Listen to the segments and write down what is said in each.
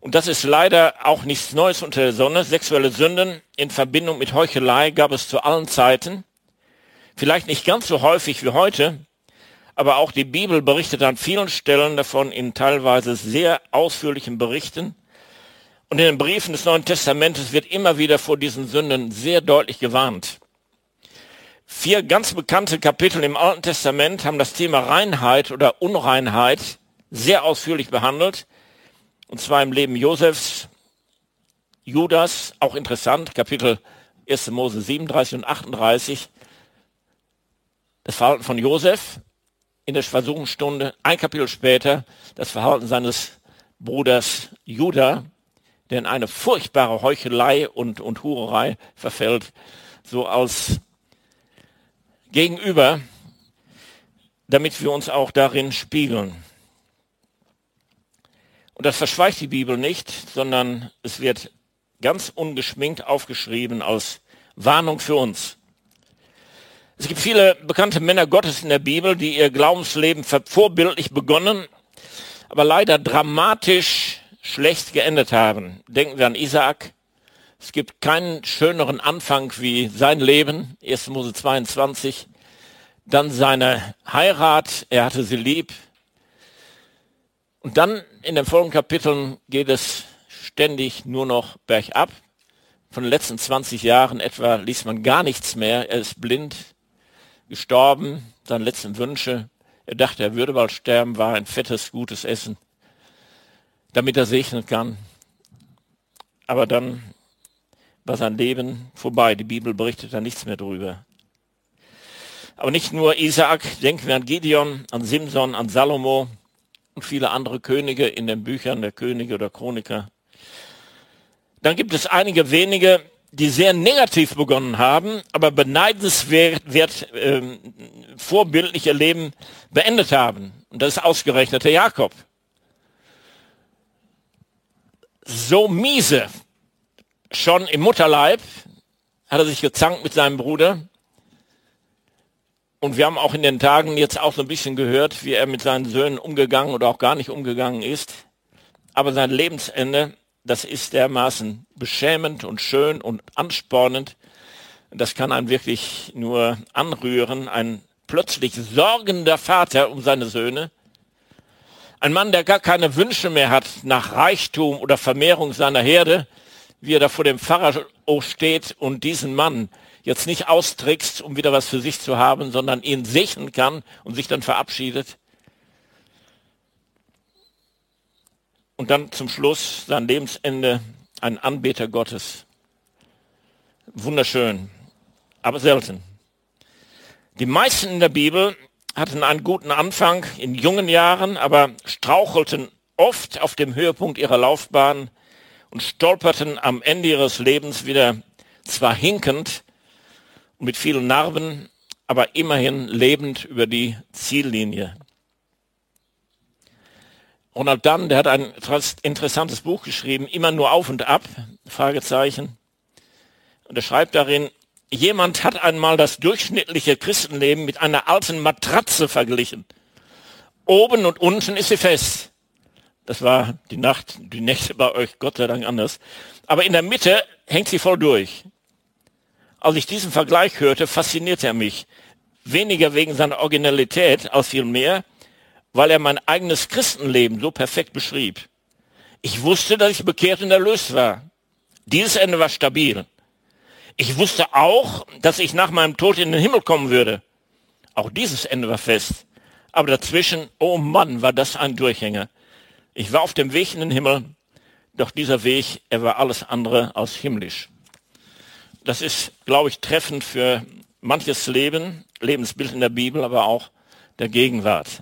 Und das ist leider auch nichts Neues unter der Sonne. Sexuelle Sünden in Verbindung mit Heuchelei gab es zu allen Zeiten. Vielleicht nicht ganz so häufig wie heute, aber auch die Bibel berichtet an vielen Stellen davon in teilweise sehr ausführlichen Berichten. Und in den Briefen des Neuen Testamentes wird immer wieder vor diesen Sünden sehr deutlich gewarnt. 4 ganz bekannte Kapitel im Alten Testament haben das Thema Reinheit oder Unreinheit sehr ausführlich behandelt. Und zwar im Leben Josefs, Judas, auch interessant, Kapitel 1. Mose 37 und 38. Das Verhalten von Josef in der Versuchungsstunde. Ein Kapitel später das Verhalten seines Bruders Juda, der in eine furchtbare Heuchelei und Hurerei verfällt, so als Gegenüber, damit wir uns auch darin spiegeln. Und das verschweigt die Bibel nicht, sondern es wird ganz ungeschminkt aufgeschrieben als Warnung für uns. Es gibt viele bekannte Männer Gottes in der Bibel, die ihr Glaubensleben vorbildlich begonnen, aber leider dramatisch schlecht geendet haben. Denken wir an Isaak. Es gibt keinen schöneren Anfang wie sein Leben, 1. Mose 22. Dann seine Heirat, er hatte sie lieb. Und dann in den folgenden Kapiteln geht es ständig nur noch bergab. Von den letzten 20 Jahren etwa liest man gar nichts mehr. Er ist blind, gestorben, seine letzten Wünsche. Er dachte, er würde bald sterben, war ein fettes, gutes Essen, damit er segnen kann. Aber dann war sein Leben vorbei. Die Bibel berichtet da nichts mehr drüber. Aber nicht nur Isaak, denken wir an Gideon, an Simson, an Salomo und viele andere Könige in den Büchern der Könige oder Chroniker. Dann gibt es einige wenige, die sehr negativ begonnen haben, aber beneidenswert vorbildlich ihr Leben beendet haben. Und das ist ausgerechnet der Jakob. So miese, schon im Mutterleib hat er sich gezankt mit seinem Bruder. Und wir haben auch in den Tagen jetzt auch so ein bisschen gehört, wie er mit seinen Söhnen umgegangen oder auch gar nicht umgegangen ist. Aber sein Lebensende, das ist dermaßen beschämend und schön und anspornend. Das kann einen wirklich nur anrühren. Ein plötzlich sorgender Vater um seine Söhne. Ein Mann, der gar keine Wünsche mehr hat nach Reichtum oder Vermehrung seiner Herde, wie er da vor dem Pharao steht und diesen Mann jetzt nicht austrickst, um wieder was für sich zu haben, sondern ihn segnen kann und sich dann verabschiedet. Und dann zum Schluss, sein Lebensende, ein Anbeter Gottes. Wunderschön, aber selten. Die meisten in der Bibel hatten einen guten Anfang in jungen Jahren, aber strauchelten oft auf dem Höhepunkt ihrer Laufbahn und stolperten am Ende ihres Lebens wieder, zwar hinkend und mit vielen Narben, aber immerhin lebend über die Ziellinie. Ronald Dunn, der hat ein interessantes Buch geschrieben, Immer nur auf und ab, Fragezeichen. Und er schreibt darin, jemand hat einmal das durchschnittliche Christenleben mit einer alten Matratze verglichen. Oben und unten ist sie fest. Das war die Nächte bei euch Gott sei Dank anders. Aber in der Mitte hängt sie voll durch. Als ich diesen Vergleich hörte, faszinierte er mich. Weniger wegen seiner Originalität, als viel mehr, weil er mein eigenes Christenleben so perfekt beschrieb. Ich wusste, dass ich bekehrt und erlöst war. Dieses Ende war stabil. Ich wusste auch, dass ich nach meinem Tod in den Himmel kommen würde. Auch dieses Ende war fest. Aber dazwischen, oh Mann, war das ein Durchhänger. Ich war auf dem Weg in den Himmel, doch dieser Weg, er war alles andere als himmlisch. Das ist, glaube ich, treffend für manches Leben, Lebensbild in der Bibel, aber auch der Gegenwart.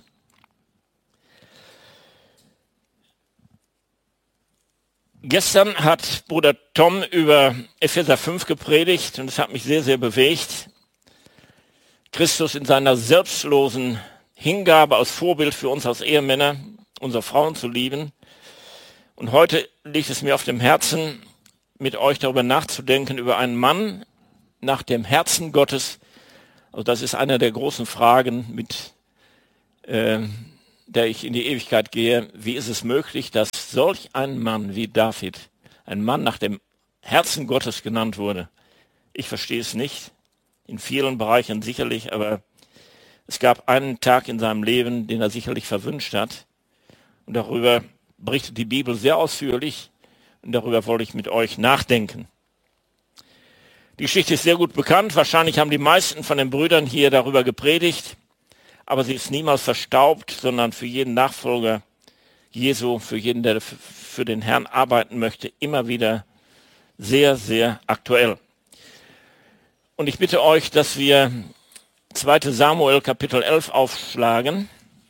Gestern hat Bruder Tom über Epheser 5 gepredigt und es hat mich sehr, sehr bewegt. Christus in seiner selbstlosen Hingabe als Vorbild für uns als Ehemänner, unsere Frauen zu lieben. Und heute liegt es mir auf dem Herzen, mit euch darüber nachzudenken, über einen Mann nach dem Herzen Gottes. Also das ist eine der großen Fragen, mit der ich in die Ewigkeit gehe. Wie ist es möglich, dass solch ein Mann wie David, ein Mann nach dem Herzen Gottes genannt wurde. Ich verstehe es nicht, in vielen Bereichen sicherlich, aber es gab einen Tag in seinem Leben, den er sicherlich verwünscht hat. Und darüber berichtet die Bibel sehr ausführlich und darüber wollte ich mit euch nachdenken. Die Geschichte ist sehr gut bekannt. Wahrscheinlich haben die meisten von den Brüdern hier darüber gepredigt. Aber sie ist niemals verstaubt, sondern für jeden Nachfolger Jesu, für jeden, der für den Herrn arbeiten möchte, immer wieder sehr, sehr aktuell. Und ich bitte euch, dass wir 2. Samuel Kapitel 11 aufschlagen.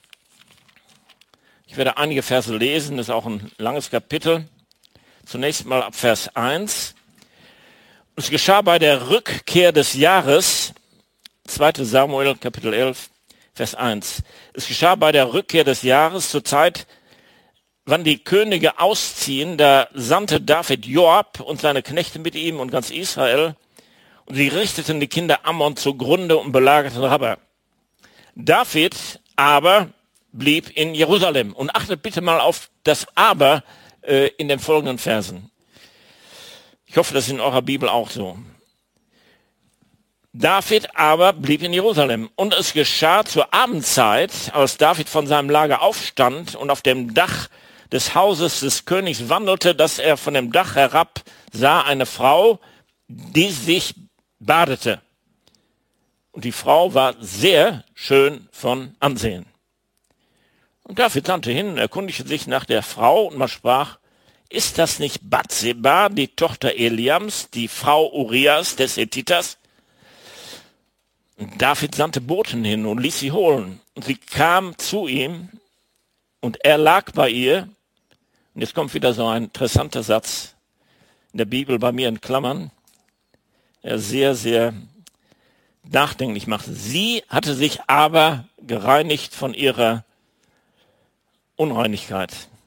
Ich werde einige Verse lesen, das ist auch ein langes Kapitel. Zunächst mal ab Vers 1. Es geschah bei der Rückkehr des Jahres, 2. Samuel Kapitel 11, Vers 1. Es geschah bei der Rückkehr des Jahres zur Zeit, wann die Könige ausziehen, da sandte David Joab und seine Knechte mit ihm und ganz Israel, und sie richteten die Kinder Ammon zugrunde und belagerten Rabba. David aber blieb in Jerusalem. Und achtet bitte mal auf das Aber in den folgenden Versen. Ich hoffe, das ist in eurer Bibel auch so. David aber blieb in Jerusalem. Und es geschah zur Abendzeit, als David von seinem Lager aufstand und auf dem Dach des Hauses des Königs wandelte, dass er von dem Dach herab sah eine Frau, die sich badete. Und die Frau war sehr schön von Ansehen. Und David sandte hin und erkundigte sich nach der Frau und man sprach, ist das nicht Bathseba, die Tochter Eliams, die Frau Urias des Hethiters? Und David sandte Boten hin und ließ sie holen. Und sie kam zu ihm und er lag bei ihr. Und jetzt kommt wieder so ein interessanter Satz in der Bibel bei mir in Klammern, der sehr, sehr nachdenklich macht. Sie hatte sich aber gereinigt von ihrer Unreinigkeit.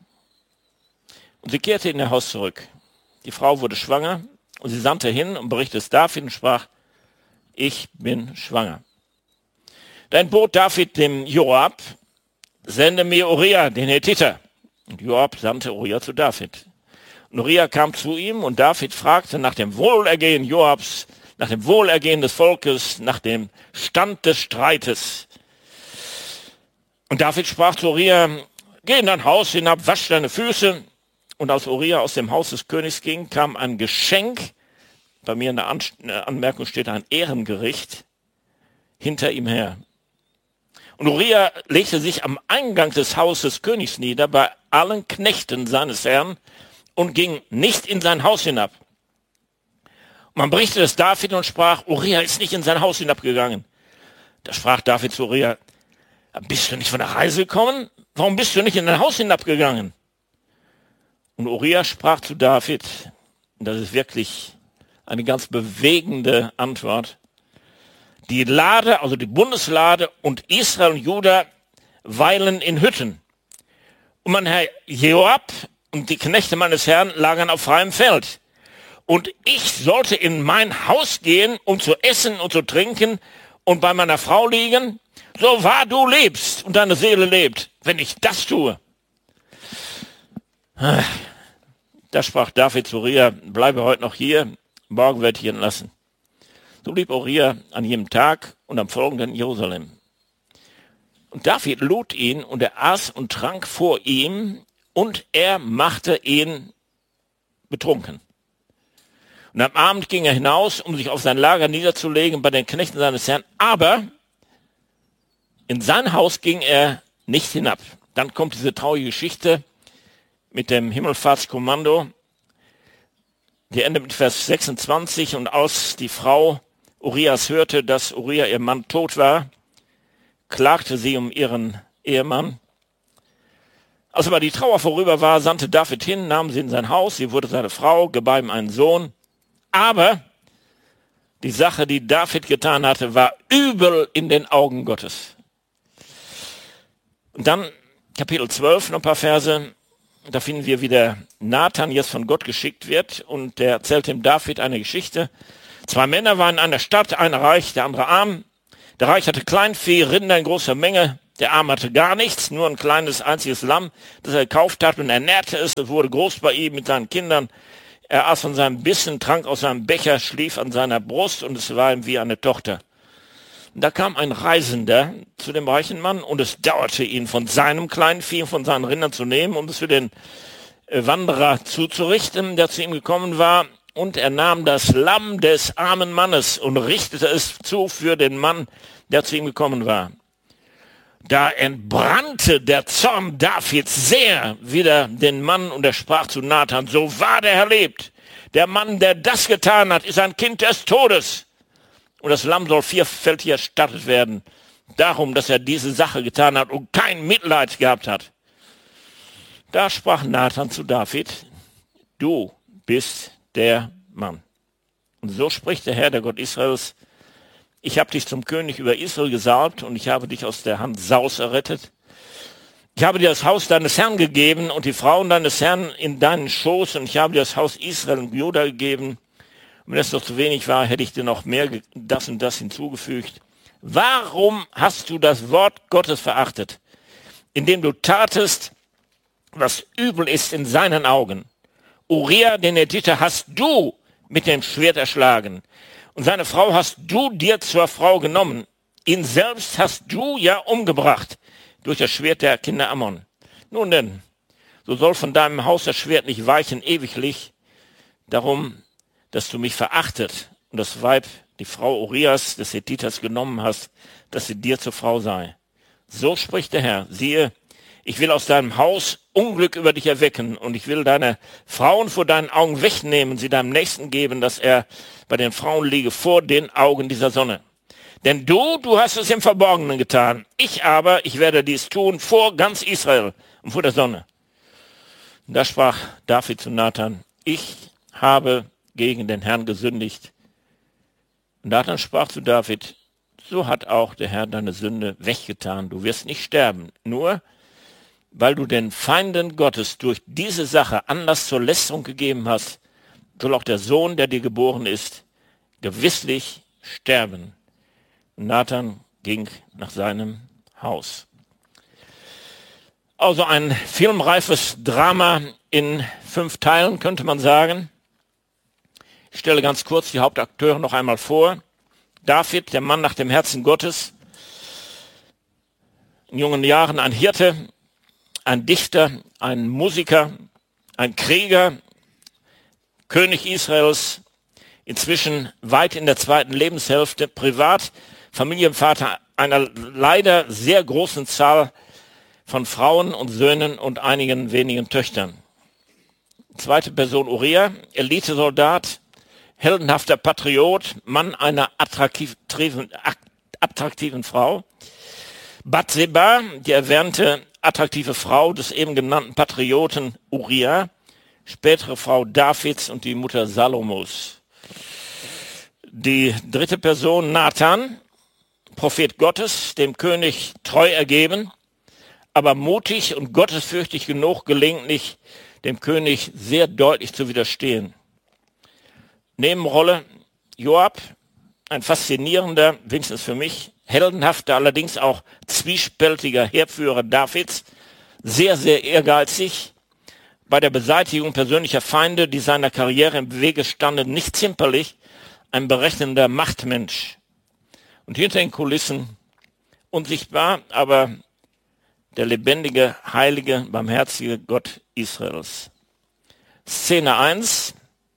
Und sie kehrte in ihr Haus zurück. Die Frau wurde schwanger und sie sandte hin und berichtete es David und sprach, ich bin schwanger. Dann bot David dem Joab, sende mir Uriah, den Hethiter. Und Joab sandte Uriah zu David. Und Uriah kam zu ihm und David fragte nach dem Wohlergehen Joabs, nach dem Wohlergehen des Volkes, nach dem Stand des Streites. Und David sprach zu Uriah, geh in dein Haus hinab, wasch deine Füße. Und als Uriah aus dem Haus des Königs ging, kam ein Geschenk, bei mir in der Anmerkung steht ein Ehrengericht, hinter ihm her. Und Uriah legte sich am Eingang des Hauses des Königs nieder, bei allen Knechten seines Herrn, und ging nicht in sein Haus hinab. Und man berichtete es David und sprach, Uriah ist nicht in sein Haus hinabgegangen. Da sprach David zu Uriah, bist du nicht von der Reise gekommen? Warum bist du nicht in dein Haus hinabgegangen? Und Uriah sprach zu David, und das ist wirklich eine ganz bewegende Antwort, die Lade, also die Bundeslade und Israel und Juda weilen in Hütten. Und mein Herr Joab und die Knechte meines Herrn lagern auf freiem Feld. Und ich sollte in mein Haus gehen, um zu essen und zu trinken und bei meiner Frau liegen, so wahr du lebst und deine Seele lebt, wenn ich das tue. Da sprach David zu Uriah, bleibe heute noch hier, morgen werde ich ihn entlassen. So blieb Uriah an jedem Tag und am folgenden in Jerusalem. Und David lud ihn und er aß und trank vor ihm und er machte ihn betrunken. Und am Abend ging er hinaus, um sich auf sein Lager niederzulegen bei den Knechten seines Herrn, aber in sein Haus ging er nicht hinab. Dann kommt diese traurige Geschichte mit dem Himmelfahrtskommando. Die endet mit Vers 26. Und als die Frau Urias hörte, dass Uriah, ihr Mann, tot war, klagte sie um ihren Ehemann. Als aber die Trauer vorüber war, sandte David hin, nahm sie in sein Haus, sie wurde seine Frau, gebar ihm einen Sohn. Aber die Sache, die David getan hatte, war übel in den Augen Gottes. Und dann Kapitel 12, noch ein paar Verse. Da finden wir, wie der Nathan jetzt von Gott geschickt wird und der erzählt dem David eine Geschichte. 2 Männer waren in einer Stadt, einer reich, der andere arm. Der Reich hatte Kleinvieh, Rinder in großer Menge Der Arme hatte gar nichts, nur ein kleines einziges Lamm, das er gekauft hat und ernährte es. Es wurde groß bei ihm mit seinen Kindern. Er aß von seinem Bissen, trank aus seinem Becher, schlief an seiner Brust und es war ihm wie eine Tochter. Und da kam ein Reisender zu dem reichen Mann und es dauerte ihn, von seinem kleinen Vieh, von seinen Rindern zu nehmen, um es für den Wanderer zuzurichten, der zu ihm gekommen war. Und er nahm das Lamm des armen Mannes und richtete es zu für den Mann, der zu ihm gekommen war. Da entbrannte der Zorn Davids sehr wider den Mann und er sprach zu Nathan, so wahr der Herr lebt, der Mann, der das getan hat, ist ein Kind des Todes. Und das Lamm soll vierfältig erstattet werden, darum, dass er diese Sache getan hat und kein Mitleid gehabt hat. Da sprach Nathan zu David, du bist der Mann. Und so spricht der Herr, der Gott Israels, ich habe dich zum König über Israel gesalbt und ich habe dich aus der Hand Saus errettet. Ich habe dir das Haus deines Herrn gegeben und die Frauen deines Herrn in deinen Schoß und ich habe dir das Haus Israel und Juda gegeben. Und wenn es noch zu wenig war, hätte ich dir noch mehr das und das hinzugefügt. Warum hast du das Wort Gottes verachtet, indem du tatest, was übel ist in seinen Augen? Uriah, den Hethiter, hast du mit dem Schwert erschlagen. Und seine Frau hast du dir zur Frau genommen. Ihn selbst hast du ja umgebracht durch das Schwert der Kinder Ammon. Nun denn, so soll von deinem Haus das Schwert nicht weichen ewiglich, darum, dass du mich verachtet und das Weib, die Frau Urias des Hethiters genommen hast, dass sie dir zur Frau sei. So spricht der Herr, siehe, ich will aus deinem Haus Unglück über dich erwecken und ich will deine Frauen vor deinen Augen wegnehmen, sie deinem Nächsten geben, dass er bei den Frauen liege vor den Augen dieser Sonne. Denn du hast es im Verborgenen getan. Ich werde dies tun vor ganz Israel und vor der Sonne. Und da sprach David zu Nathan, ich habe gegen den Herrn gesündigt. Und Nathan sprach zu David, so hat auch der Herr deine Sünde weggetan. Du wirst nicht sterben, nur weil du den Feinden Gottes durch diese Sache Anlass zur Lästerung gegeben hast, soll auch der Sohn, der dir geboren ist, gewisslich sterben. Und Nathan ging nach seinem Haus. Also ein filmreifes Drama in 5 Teilen, könnte man sagen. Ich stelle ganz kurz die Hauptakteure noch einmal vor. David, der Mann nach dem Herzen Gottes, in jungen Jahren ein Hirte, ein Dichter, ein Musiker, ein Krieger, König Israels, inzwischen weit in der 2. Lebenshälfte, privat, Familienvater einer leider sehr großen Zahl von Frauen und Söhnen und einigen wenigen Töchtern. Zweite Person Uriah, Elitesoldat, heldenhafter Patriot, Mann einer attraktiven Frau. Bathseba, die erwähnte attraktive Frau des eben genannten Patrioten Uriah, spätere Frau Davids und die Mutter Salomos. Die dritte Person Nathan, Prophet Gottes, dem König treu ergeben, aber mutig und gottesfürchtig genug, gelegentlich dem König sehr deutlich zu widerstehen. Nebenrolle Joab, ein faszinierender, wenigstens für mich, heldenhafter, allerdings auch zwiespältiger Heerführer Davids, sehr, sehr ehrgeizig, bei der Beseitigung persönlicher Feinde, die seiner Karriere im Wege standen, nicht zimperlich, ein berechnender Machtmensch. Und hinter den Kulissen unsichtbar, aber der lebendige, heilige, barmherzige Gott Israels. Szene 1.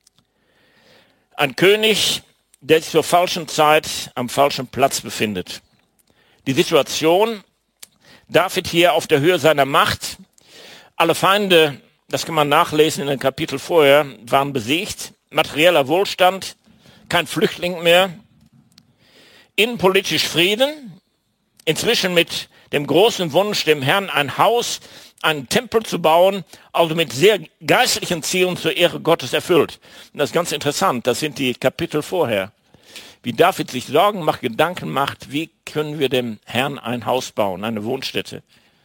Ein König, der sich zur falschen Zeit am falschen Platz befindet. Die Situation, David hier auf der Höhe seiner Macht, alle Feinde, das kann man nachlesen in den Kapitel vorher, waren besiegt, materieller Wohlstand, kein Flüchtling mehr, innenpolitisch Frieden, inzwischen mit dem großen Wunsch, dem Herrn ein Haus, einen Tempel zu bauen, also mit sehr geistlichen Zielen zur Ehre Gottes erfüllt. Und das ist ganz interessant, das sind die Kapitel vorher. Wie David sich Sorgen macht, Gedanken macht, wie können wir dem Herrn ein Haus bauen, eine Wohnstätte.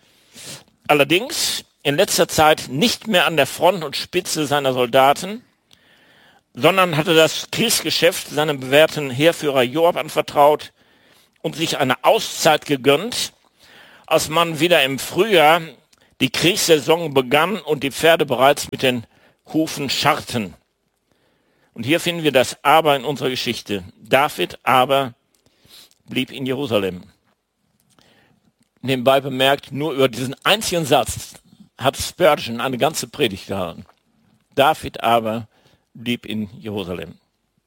Allerdings in letzter Zeit nicht mehr an der Front und Spitze seiner Soldaten, sondern hatte das Kriegsgeschäft seinem bewährten Heerführer Joab anvertraut und sich eine Auszeit gegönnt als man wieder im Frühjahr die Kriegssaison begann und die Pferde bereits mit den Hufen scharrten. Und hier finden wir das Aber in unserer Geschichte. David aber blieb in Jerusalem. Nebenbei bemerkt, nur über diesen einzigen Satz hat Spurgeon eine ganze Predigt gehalten. David aber blieb in Jerusalem.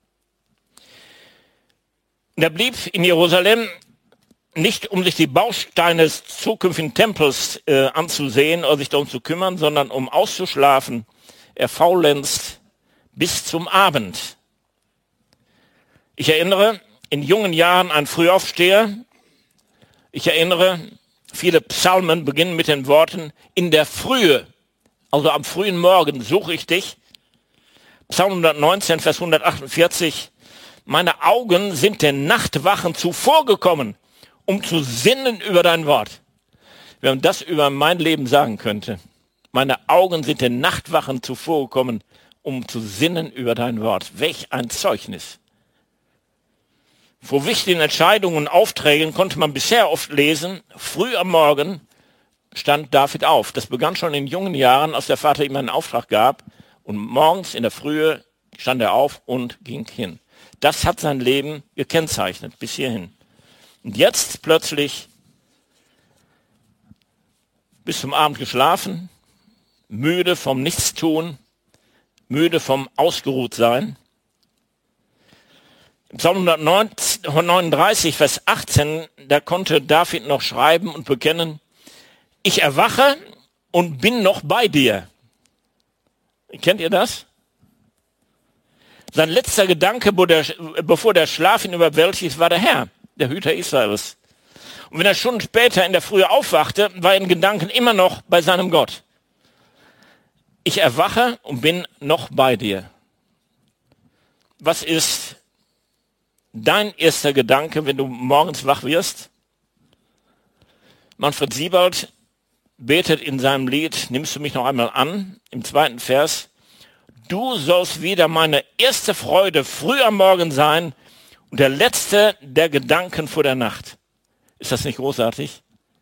Und er blieb in Jerusalem nicht, um sich die Bausteine des zukünftigen Tempels anzusehen oder sich darum zu kümmern, sondern um auszuschlafen. Er faulenzt bis zum Abend. Ich erinnere, in jungen Jahren ein Frühaufsteher. Ich erinnere, viele Psalmen beginnen mit den Worten, in der Frühe, also am frühen Morgen suche ich dich. Psalm 119, Vers 148, meine Augen sind den Nachtwachen zuvorgekommen, um zu sinnen über dein Wort. Wenn man das über mein Leben sagen könnte. Meine Augen sind den Nachtwachen zuvorgekommen, um zu sinnen über dein Wort. Welch ein Zeugnis. Vor wichtigen Entscheidungen und Aufträgen konnte man bisher oft lesen, früh am Morgen stand David auf. Das begann schon in jungen Jahren, als der Vater ihm einen Auftrag gab. Und morgens in der Frühe stand er auf und ging hin. Das hat sein Leben gekennzeichnet bis hierhin. Und jetzt plötzlich bis zum Abend geschlafen, müde vom Nichtstun, müde vom Ausgeruhtsein. Im Psalm 139, Vers 18, da konnte David noch schreiben und bekennen, ich erwache und bin noch bei dir. Kennt ihr das? Sein letzter Gedanke, bevor der Schlaf ihn überwältigt, war der Herr, der Hüter Israels. Und wenn er Stunden später in der Frühe aufwachte, war er in Gedanken immer noch bei seinem Gott. Ich erwache und bin noch bei dir. Was ist dein erster Gedanke, wenn du morgens wach wirst? Manfred Siebald betet in seinem Lied, nimmst du mich noch einmal an, im 2. Vers, du sollst wieder meine erste Freude früh am Morgen sein und der letzte der Gedanken vor der Nacht. Ist das nicht großartig?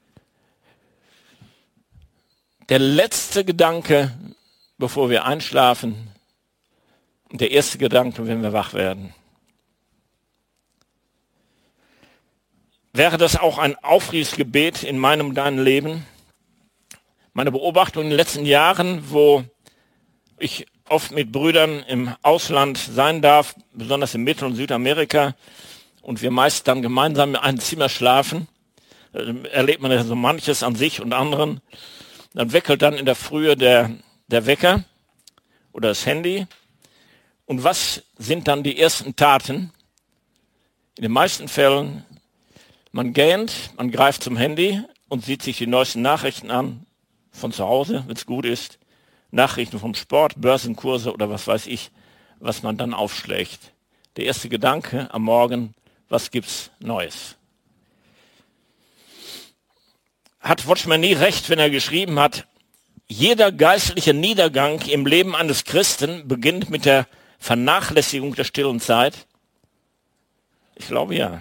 Der letzte Gedanke, bevor wir einschlafen, und der erste Gedanke, wenn wir wach werden. Wäre das auch ein Aufriegsgebet in meinem und deinem Leben? Meine Beobachtung in den letzten Jahren, wo ich oft mit Brüdern im Ausland sein darf, besonders in Mittel- und Südamerika, und wir meist dann gemeinsam in einem Zimmer schlafen, erlebt man ja so manches an sich und anderen. Dann weckelt dann in der Frühe der Wecker oder das Handy. Und was sind dann die ersten Taten? In den meisten Fällen, man gähnt, man greift zum Handy und sieht sich die neuesten Nachrichten an, von zu Hause, wenn es gut ist. Nachrichten vom Sport, Börsenkurse oder was weiß ich, was man dann aufschlägt. Der erste Gedanke am Morgen, was gibt's Neues? Hat Watchman Nee recht, wenn er geschrieben hat, jeder geistliche Niedergang im Leben eines Christen beginnt mit der Vernachlässigung der stillen Zeit? Ich glaube ja.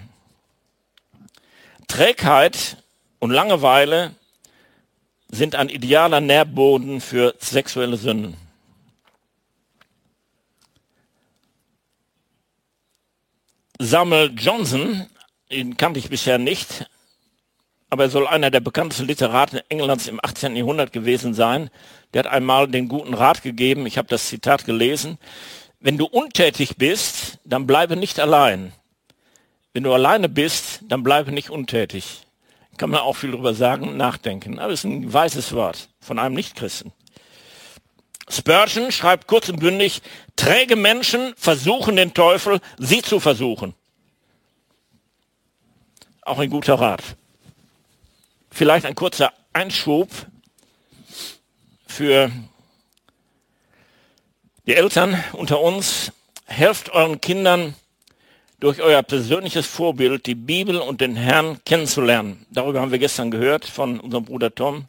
Trägheit und Langeweile sind ein idealer Nährboden für sexuelle Sünden. Samuel Johnson, den kannte ich bisher nicht, aber er soll einer der bekanntesten Literaten Englands im 18. Jahrhundert gewesen sein. Der hat einmal den guten Rat gegeben, ich habe das Zitat gelesen, wenn du untätig bist, dann bleibe nicht allein. Wenn du alleine bist, dann bleibe nicht untätig. Kann man auch viel drüber sagen, nachdenken. Aber es ist ein weises Wort von einem Nichtchristen. Spurgeon schreibt kurz und bündig, träge Menschen versuchen den Teufel, sie zu versuchen. Auch ein guter Rat. Vielleicht ein kurzer Einschub für die Eltern unter uns. Helft euren Kindern durch euer persönliches Vorbild die Bibel und den Herrn kennenzulernen. Darüber haben wir gestern gehört von unserem Bruder Tom.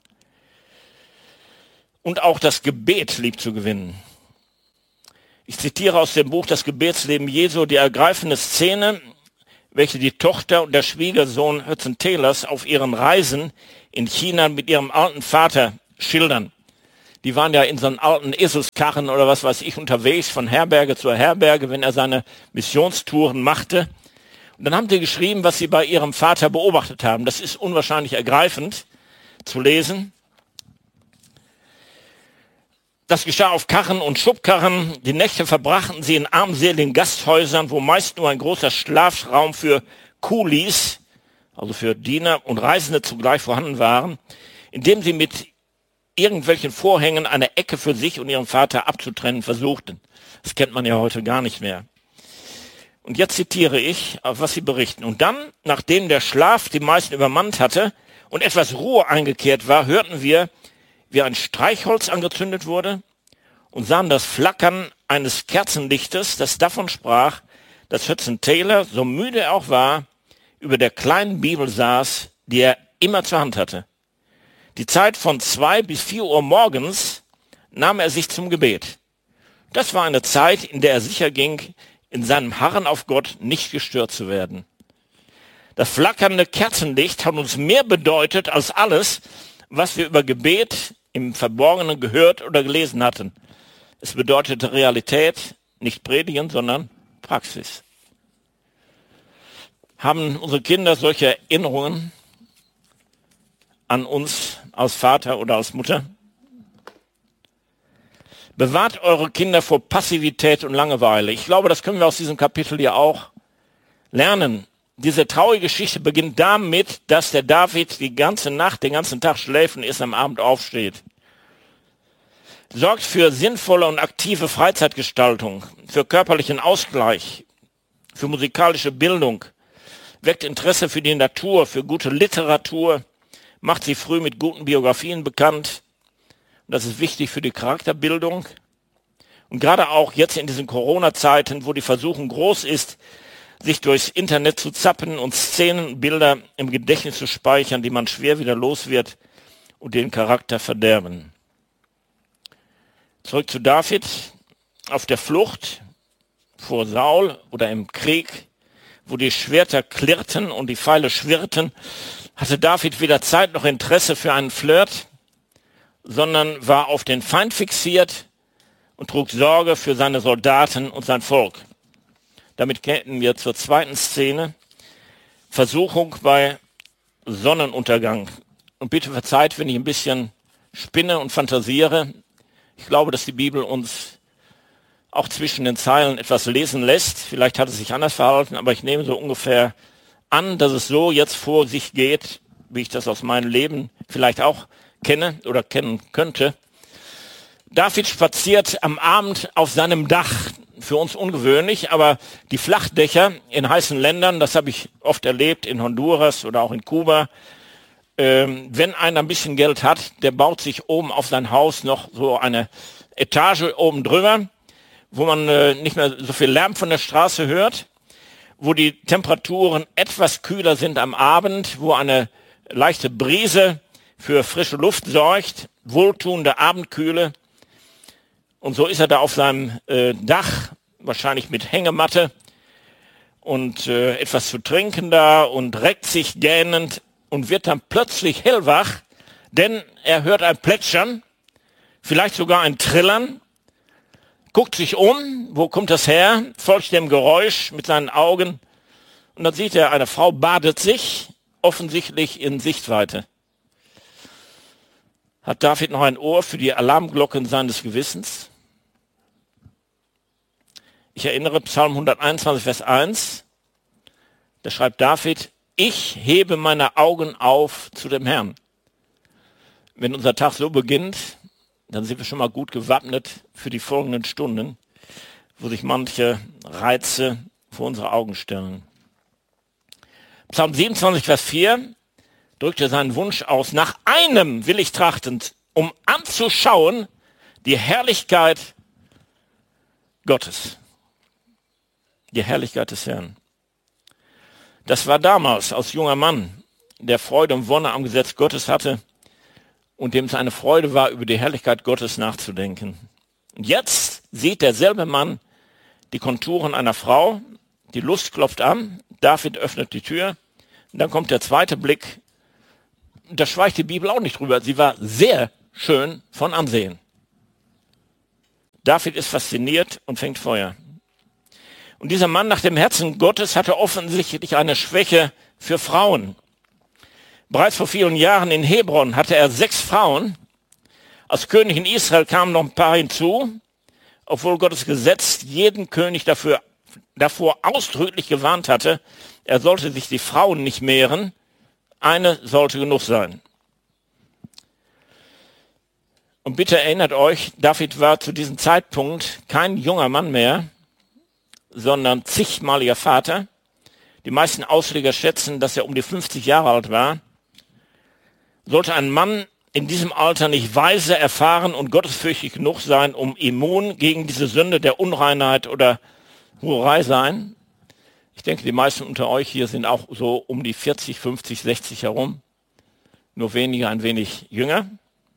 Und auch das Gebet lieb zu gewinnen. Ich zitiere aus dem Buch Das Gebetsleben Jesu die ergreifende Szene, welche die Tochter und der Schwiegersohn Hudson Taylors auf ihren Reisen in China mit ihrem alten Vater schildern. Die waren ja in so einem alten Eselskarren oder was weiß ich unterwegs von Herberge zu Herberge, wenn er seine Missionstouren machte. Und dann haben sie geschrieben, was sie bei ihrem Vater beobachtet haben. Das ist unwahrscheinlich ergreifend zu lesen. Das geschah auf Karren und Schubkarren. Die Nächte verbrachten sie in armseligen Gasthäusern, wo meist nur ein großer Schlafraum für Kulis, also für Diener und Reisende zugleich vorhanden waren, indem sie mit irgendwelchen Vorhängen eine Ecke für sich und ihren Vater abzutrennen versuchten. Das kennt man ja heute gar nicht mehr. Und jetzt zitiere ich, auf was sie berichten. Und dann, nachdem der Schlaf die meisten übermannt hatte und etwas Ruhe eingekehrt war, hörten wir, wie ein Streichholz angezündet wurde und sahen das Flackern eines Kerzenlichtes, das davon sprach, dass Hudson Taylor, so müde er auch war, über der kleinen Bibel saß, die er immer zur Hand hatte. Die Zeit von 2 bis 4 Uhr morgens nahm er sich zum Gebet. Das war eine Zeit, in der er sicher ging, in seinem Harren auf Gott nicht gestört zu werden. Das flackernde Kerzenlicht hat uns mehr bedeutet als alles, was wir über Gebet im Verborgenen gehört oder gelesen hatten. Es bedeutete Realität, nicht Predigen, sondern Praxis. Haben unsere Kinder solche Erinnerungen an uns als Vater oder als Mutter? Bewahrt eure Kinder vor Passivität und Langeweile. Ich glaube, das können wir aus diesem Kapitel hier auch lernen. Diese traurige Geschichte beginnt damit, dass der David die ganze Nacht, den ganzen Tag schläft und erst am Abend aufsteht. Sorgt für sinnvolle und aktive Freizeitgestaltung, für körperlichen Ausgleich, für musikalische Bildung, weckt Interesse für die Natur, für gute Literatur, macht sie früh mit guten Biografien bekannt. Und das ist wichtig für die Charakterbildung. Und gerade auch jetzt in diesen Corona-Zeiten, wo die Versuchung groß ist, sich durchs Internet zu zappen und Szenen, Bilder im Gedächtnis zu speichern, die man schwer wieder los wird und den Charakter verderben. Zurück zu David. Auf der Flucht vor Saul oder im Krieg, wo die Schwerter klirrten und die Pfeile schwirrten, hatte David weder Zeit noch Interesse für einen Flirt, sondern war auf den Feind fixiert und trug Sorge für seine Soldaten und sein Volk. Damit kehren wir zur zweiten Szene. Versuchung bei Sonnenuntergang. Und bitte verzeiht, wenn ich ein bisschen spinne und fantasiere. Ich glaube, dass die Bibel uns auch zwischen den Zeilen etwas lesen lässt. Vielleicht hat es sich anders verhalten, aber ich nehme so ungefähr an, dass es so jetzt vor sich geht, wie ich das aus meinem Leben vielleicht auch kenne oder kennen könnte. David spaziert am Abend auf seinem Dach. Für uns ungewöhnlich, aber die Flachdächer in heißen Ländern, das habe ich oft erlebt, in Honduras oder auch in Kuba, wenn einer ein bisschen Geld hat, der baut sich oben auf sein Haus noch so eine Etage oben drüber, wo man nicht mehr so viel Lärm von der Straße hört, wo die Temperaturen etwas kühler sind am Abend, wo eine leichte Brise für frische Luft sorgt, wohltuende Abendkühle. Und so ist er da auf seinem Dach, wahrscheinlich mit Hängematte und etwas zu trinken da und reckt sich gähnend und wird dann plötzlich hellwach, denn er hört ein Plätschern, vielleicht sogar ein Trillern, guckt sich um, wo kommt das her, folgt dem Geräusch mit seinen Augen und dann sieht er, eine Frau badet sich, offensichtlich in Sichtweite. Hat David noch ein Ohr für die Alarmglocken seines Gewissens? Ich erinnere Psalm 121, Vers 1. Da schreibt David, ich hebe meine Augen auf zu dem Herrn. Wenn unser Tag so beginnt, dann sind wir schon mal gut gewappnet für die folgenden Stunden, wo sich manche Reize vor unsere Augen stellen. Psalm 27, Vers 4 drückt er seinen Wunsch aus, nach einem will ich trachten, um anzuschauen die Herrlichkeit Gottes. Die Herrlichkeit des Herrn. Das war damals als junger Mann, der Freude und Wonne am Gesetz Gottes hatte und dem es eine Freude war, über die Herrlichkeit Gottes nachzudenken. Und jetzt sieht derselbe Mann die Konturen einer Frau, die Lust klopft an, David öffnet die Tür und dann kommt der zweite Blick, da schweigt die Bibel auch nicht drüber, sie war sehr schön von Ansehen. David ist fasziniert und fängt Feuer. Und dieser Mann nach dem Herzen Gottes hatte offensichtlich eine Schwäche für Frauen. Bereits vor vielen Jahren in Hebron hatte er 6 Frauen. Als König in Israel kamen noch ein paar hinzu, obwohl Gottes Gesetz jeden König davor ausdrücklich gewarnt hatte, er sollte sich die Frauen nicht mehren, eine sollte genug sein. Und bitte erinnert euch, David war zu diesem Zeitpunkt kein junger Mann mehr, sondern zigmaliger Vater. Die meisten Ausleger schätzen, dass er um die 50 Jahre alt war. Sollte ein Mann in diesem Alter nicht weise, erfahren und gottesfürchtig genug sein, um immun gegen diese Sünde der Unreinheit oder Hurerei sein? Ich denke, die meisten unter euch hier sind auch so um die 40, 50, 60 herum. Nur wenige, ein wenig jünger.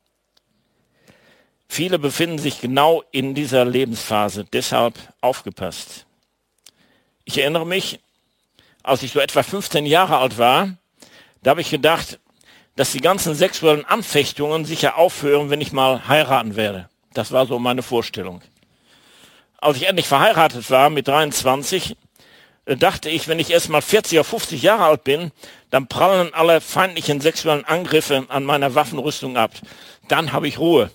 Viele befinden sich genau in dieser Lebensphase, deshalb aufgepasst. Ich erinnere mich, als ich so etwa 15 Jahre alt war, da habe ich gedacht, dass die ganzen sexuellen Anfechtungen sicher aufhören, wenn ich mal heiraten werde. Das war so meine Vorstellung. Als ich endlich verheiratet war mit 23, dachte ich, wenn ich erst mal 40 oder 50 Jahre alt bin, dann prallen alle feindlichen sexuellen Angriffe an meiner Waffenrüstung ab. Dann habe ich Ruhe.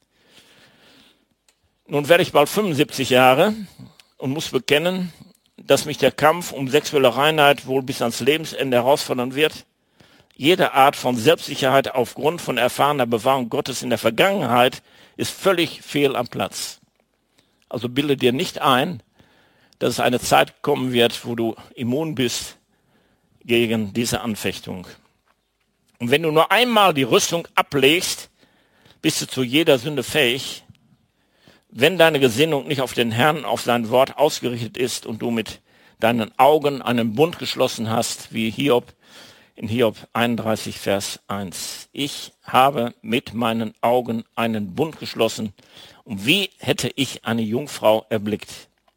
Nun werde ich bald 75 Jahre und muss bekennen, dass mich der Kampf um sexuelle Reinheit wohl bis ans Lebensende herausfordern wird. Jede Art von Selbstsicherheit aufgrund von erfahrener Bewahrung Gottes in der Vergangenheit ist völlig fehl am Platz. Also bilde dir nicht ein, dass es eine Zeit kommen wird, wo du immun bist gegen diese Anfechtung. Und wenn du nur einmal die Rüstung ablegst, bist du zu jeder Sünde fähig, wenn deine Gesinnung nicht auf den Herrn, auf sein Wort ausgerichtet ist und du mit deinen Augen einen Bund geschlossen hast, wie Hiob in Hiob 31, Vers 1. Ich habe mit meinen Augen einen Bund geschlossen. Und wie hätte ich eine Jungfrau erblickt?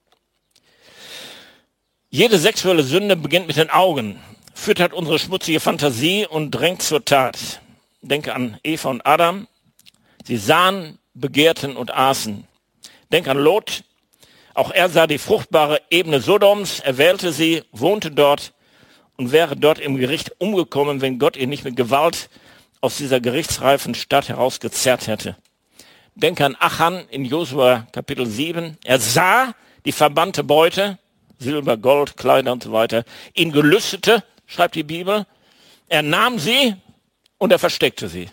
Jede sexuelle Sünde beginnt mit den Augen, füttert unsere schmutzige Fantasie und drängt zur Tat. Denke an Eva und Adam. Sie sahen, begehrten und aßen. Denk an Lot. Auch er sah die fruchtbare Ebene Sodoms, er wählte sie, wohnte dort und wäre dort im Gericht umgekommen, wenn Gott ihn nicht mit Gewalt aus dieser gerichtsreifen Stadt herausgezerrt hätte. Denk an Achan in Josua Kapitel 7. Er sah die verbannte Beute, Silber, Gold, Kleider und so weiter. Ihn gelüstete, schreibt die Bibel. Er nahm sie und er versteckte sie.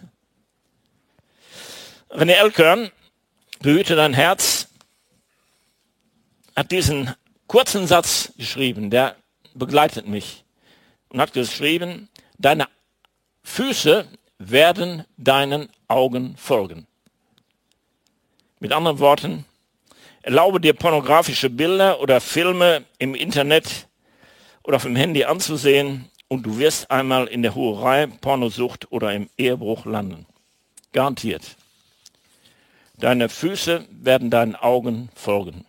René Elkern, behüte dein Herz, hat diesen kurzen Satz geschrieben, der begleitet mich und hat geschrieben, deine Füße werden deinen Augen folgen. Mit anderen Worten, erlaube dir pornografische Bilder oder Filme im Internet oder auf dem Handy anzusehen und du wirst einmal in der Hurerei, Pornosucht oder im Ehebruch landen. Garantiert. Deine Füße werden deinen Augen folgen.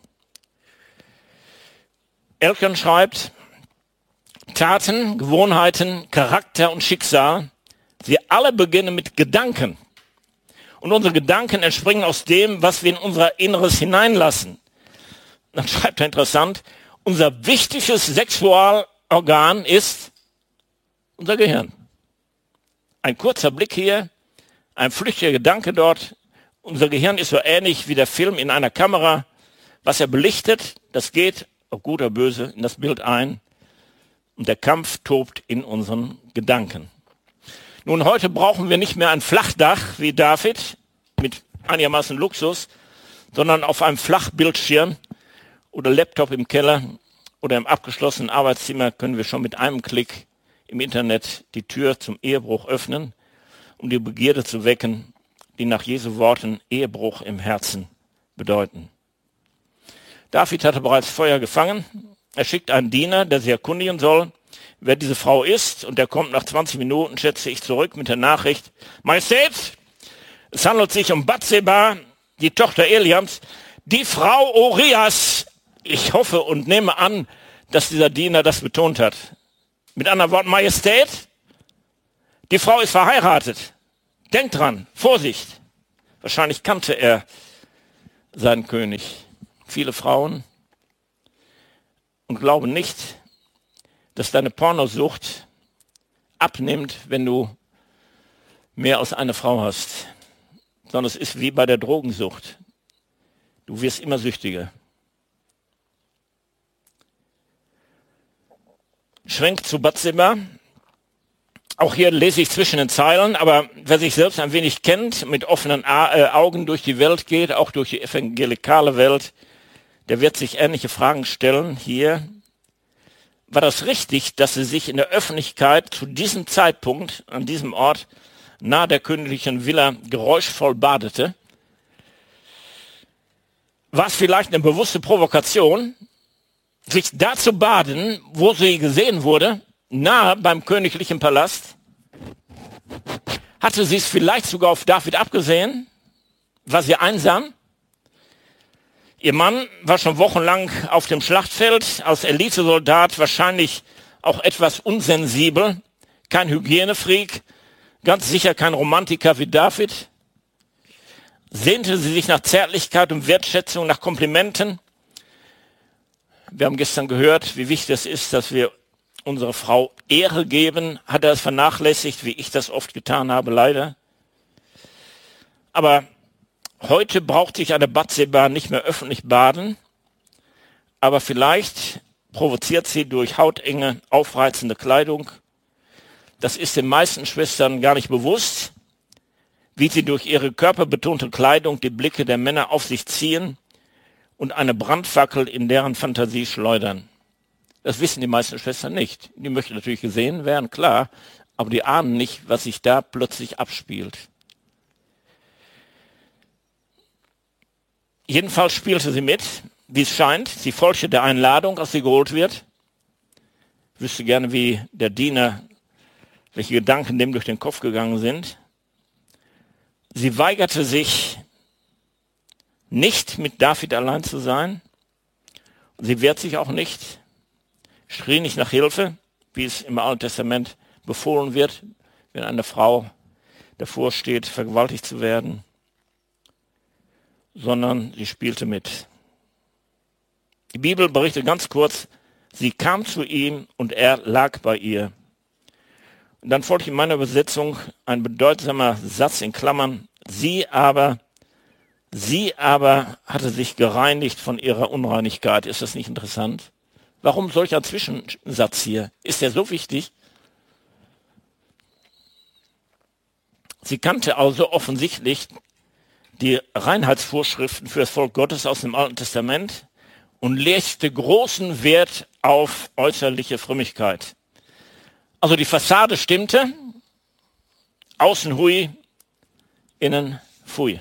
Elkern schreibt, Taten, Gewohnheiten, Charakter und Schicksal, sie alle beginnen mit Gedanken. Und unsere Gedanken entspringen aus dem, was wir in unser Inneres hineinlassen. Dann schreibt er interessant, unser wichtigstes Sexualorgan ist unser Gehirn. Ein kurzer Blick hier, ein flüchtiger Gedanke dort. Unser Gehirn ist so ähnlich wie der Film in einer Kamera. Was er belichtet, das geht, ob gut oder böse, in das Bild ein. Und der Kampf tobt in unseren Gedanken. Nun, heute brauchen wir nicht mehr ein Flachdach wie David mit einigermaßen Luxus, sondern auf einem Flachbildschirm oder Laptop im Keller oder im abgeschlossenen Arbeitszimmer können wir schon mit einem Klick im Internet die Tür zum Ehebruch öffnen, um die Begierde zu wecken, die nach Jesu Worten Ehebruch im Herzen bedeuten. David hatte bereits Feuer gefangen. Er schickt einen Diener, der sich erkundigen soll, wer diese Frau ist, und der kommt nach 20 Minuten, schätze ich, zurück mit der Nachricht, Majestät, es handelt sich um Bathseba, die Tochter Eliams, die Frau Urias. Ich hoffe und nehme an, dass dieser Diener das betont hat. Mit anderen Worten, Majestät, Die Frau ist verheiratet. Denkt dran, Vorsicht. Wahrscheinlich kannte er seinen König. Viele Frauen und glauben nicht, dass deine Pornosucht abnimmt, wenn du mehr als eine Frau hast. Sondern es ist wie bei der Drogensucht. Du wirst immer süchtiger. Schwenk zu Bathseba. Auch hier lese ich zwischen den Zeilen, aber wer sich selbst ein wenig kennt, mit offenen Augen durch die Welt geht, auch durch die evangelikale Welt, der wird sich ähnliche Fragen stellen. Hier, war das richtig, dass sie sich in der Öffentlichkeit zu diesem Zeitpunkt, an diesem Ort, nahe der königlichen Villa geräuschvoll badete? War es vielleicht eine bewusste Provokation, sich da zu baden, wo sie gesehen wurde, nahe beim königlichen Palast? Hatte sie es vielleicht sogar auf David abgesehen? War sie einsam? Ihr Mann war schon wochenlang auf dem Schlachtfeld, als Elitesoldat wahrscheinlich auch etwas unsensibel, kein Hygienefreak, ganz sicher kein Romantiker wie David. Sehnte sie sich nach Zärtlichkeit und Wertschätzung, nach Komplimenten? Wir haben gestern gehört, wie wichtig es ist, dass wir unserer Frau Ehre geben. Hat er es vernachlässigt, wie ich das oft getan habe, leider. Aber heute braucht sich eine Bathseba nicht mehr öffentlich baden, aber vielleicht provoziert sie durch hautenge, aufreizende Kleidung. Das ist den meisten Schwestern gar nicht bewusst, wie sie durch ihre körperbetonte Kleidung die Blicke der Männer auf sich ziehen und eine Brandfackel in deren Fantasie schleudern. Das wissen die meisten Schwestern nicht. Die möchten natürlich gesehen werden, klar, aber die ahnen nicht, was sich da plötzlich abspielt. Jedenfalls spielte sie mit, wie es scheint. Sie folgte der Einladung, als sie geholt wird. Ich wüsste gerne, wie der Diener, welche Gedanken dem durch den Kopf gegangen sind. Sie weigerte sich, nicht mit David allein zu sein. Sie wehrt sich auch nicht, schrie nicht nach Hilfe, wie es im Alten Testament befohlen wird, wenn eine Frau davor steht, vergewaltigt zu werden, sondern sie spielte mit. Die Bibel berichtet ganz kurz, sie kam zu ihm und er lag bei ihr. Und dann folgt in meiner Übersetzung ein bedeutsamer Satz in Klammern, sie aber hatte sich gereinigt von ihrer Unreinigkeit. Ist das nicht interessant? Warum solch ein Zwischensatz hier? Ist der so wichtig? Sie kannte also offensichtlich die Reinheitsvorschriften für das Volk Gottes aus dem Alten Testament und legte großen Wert auf äußerliche Frömmigkeit. Also die Fassade stimmte, außen hui, innen pfui.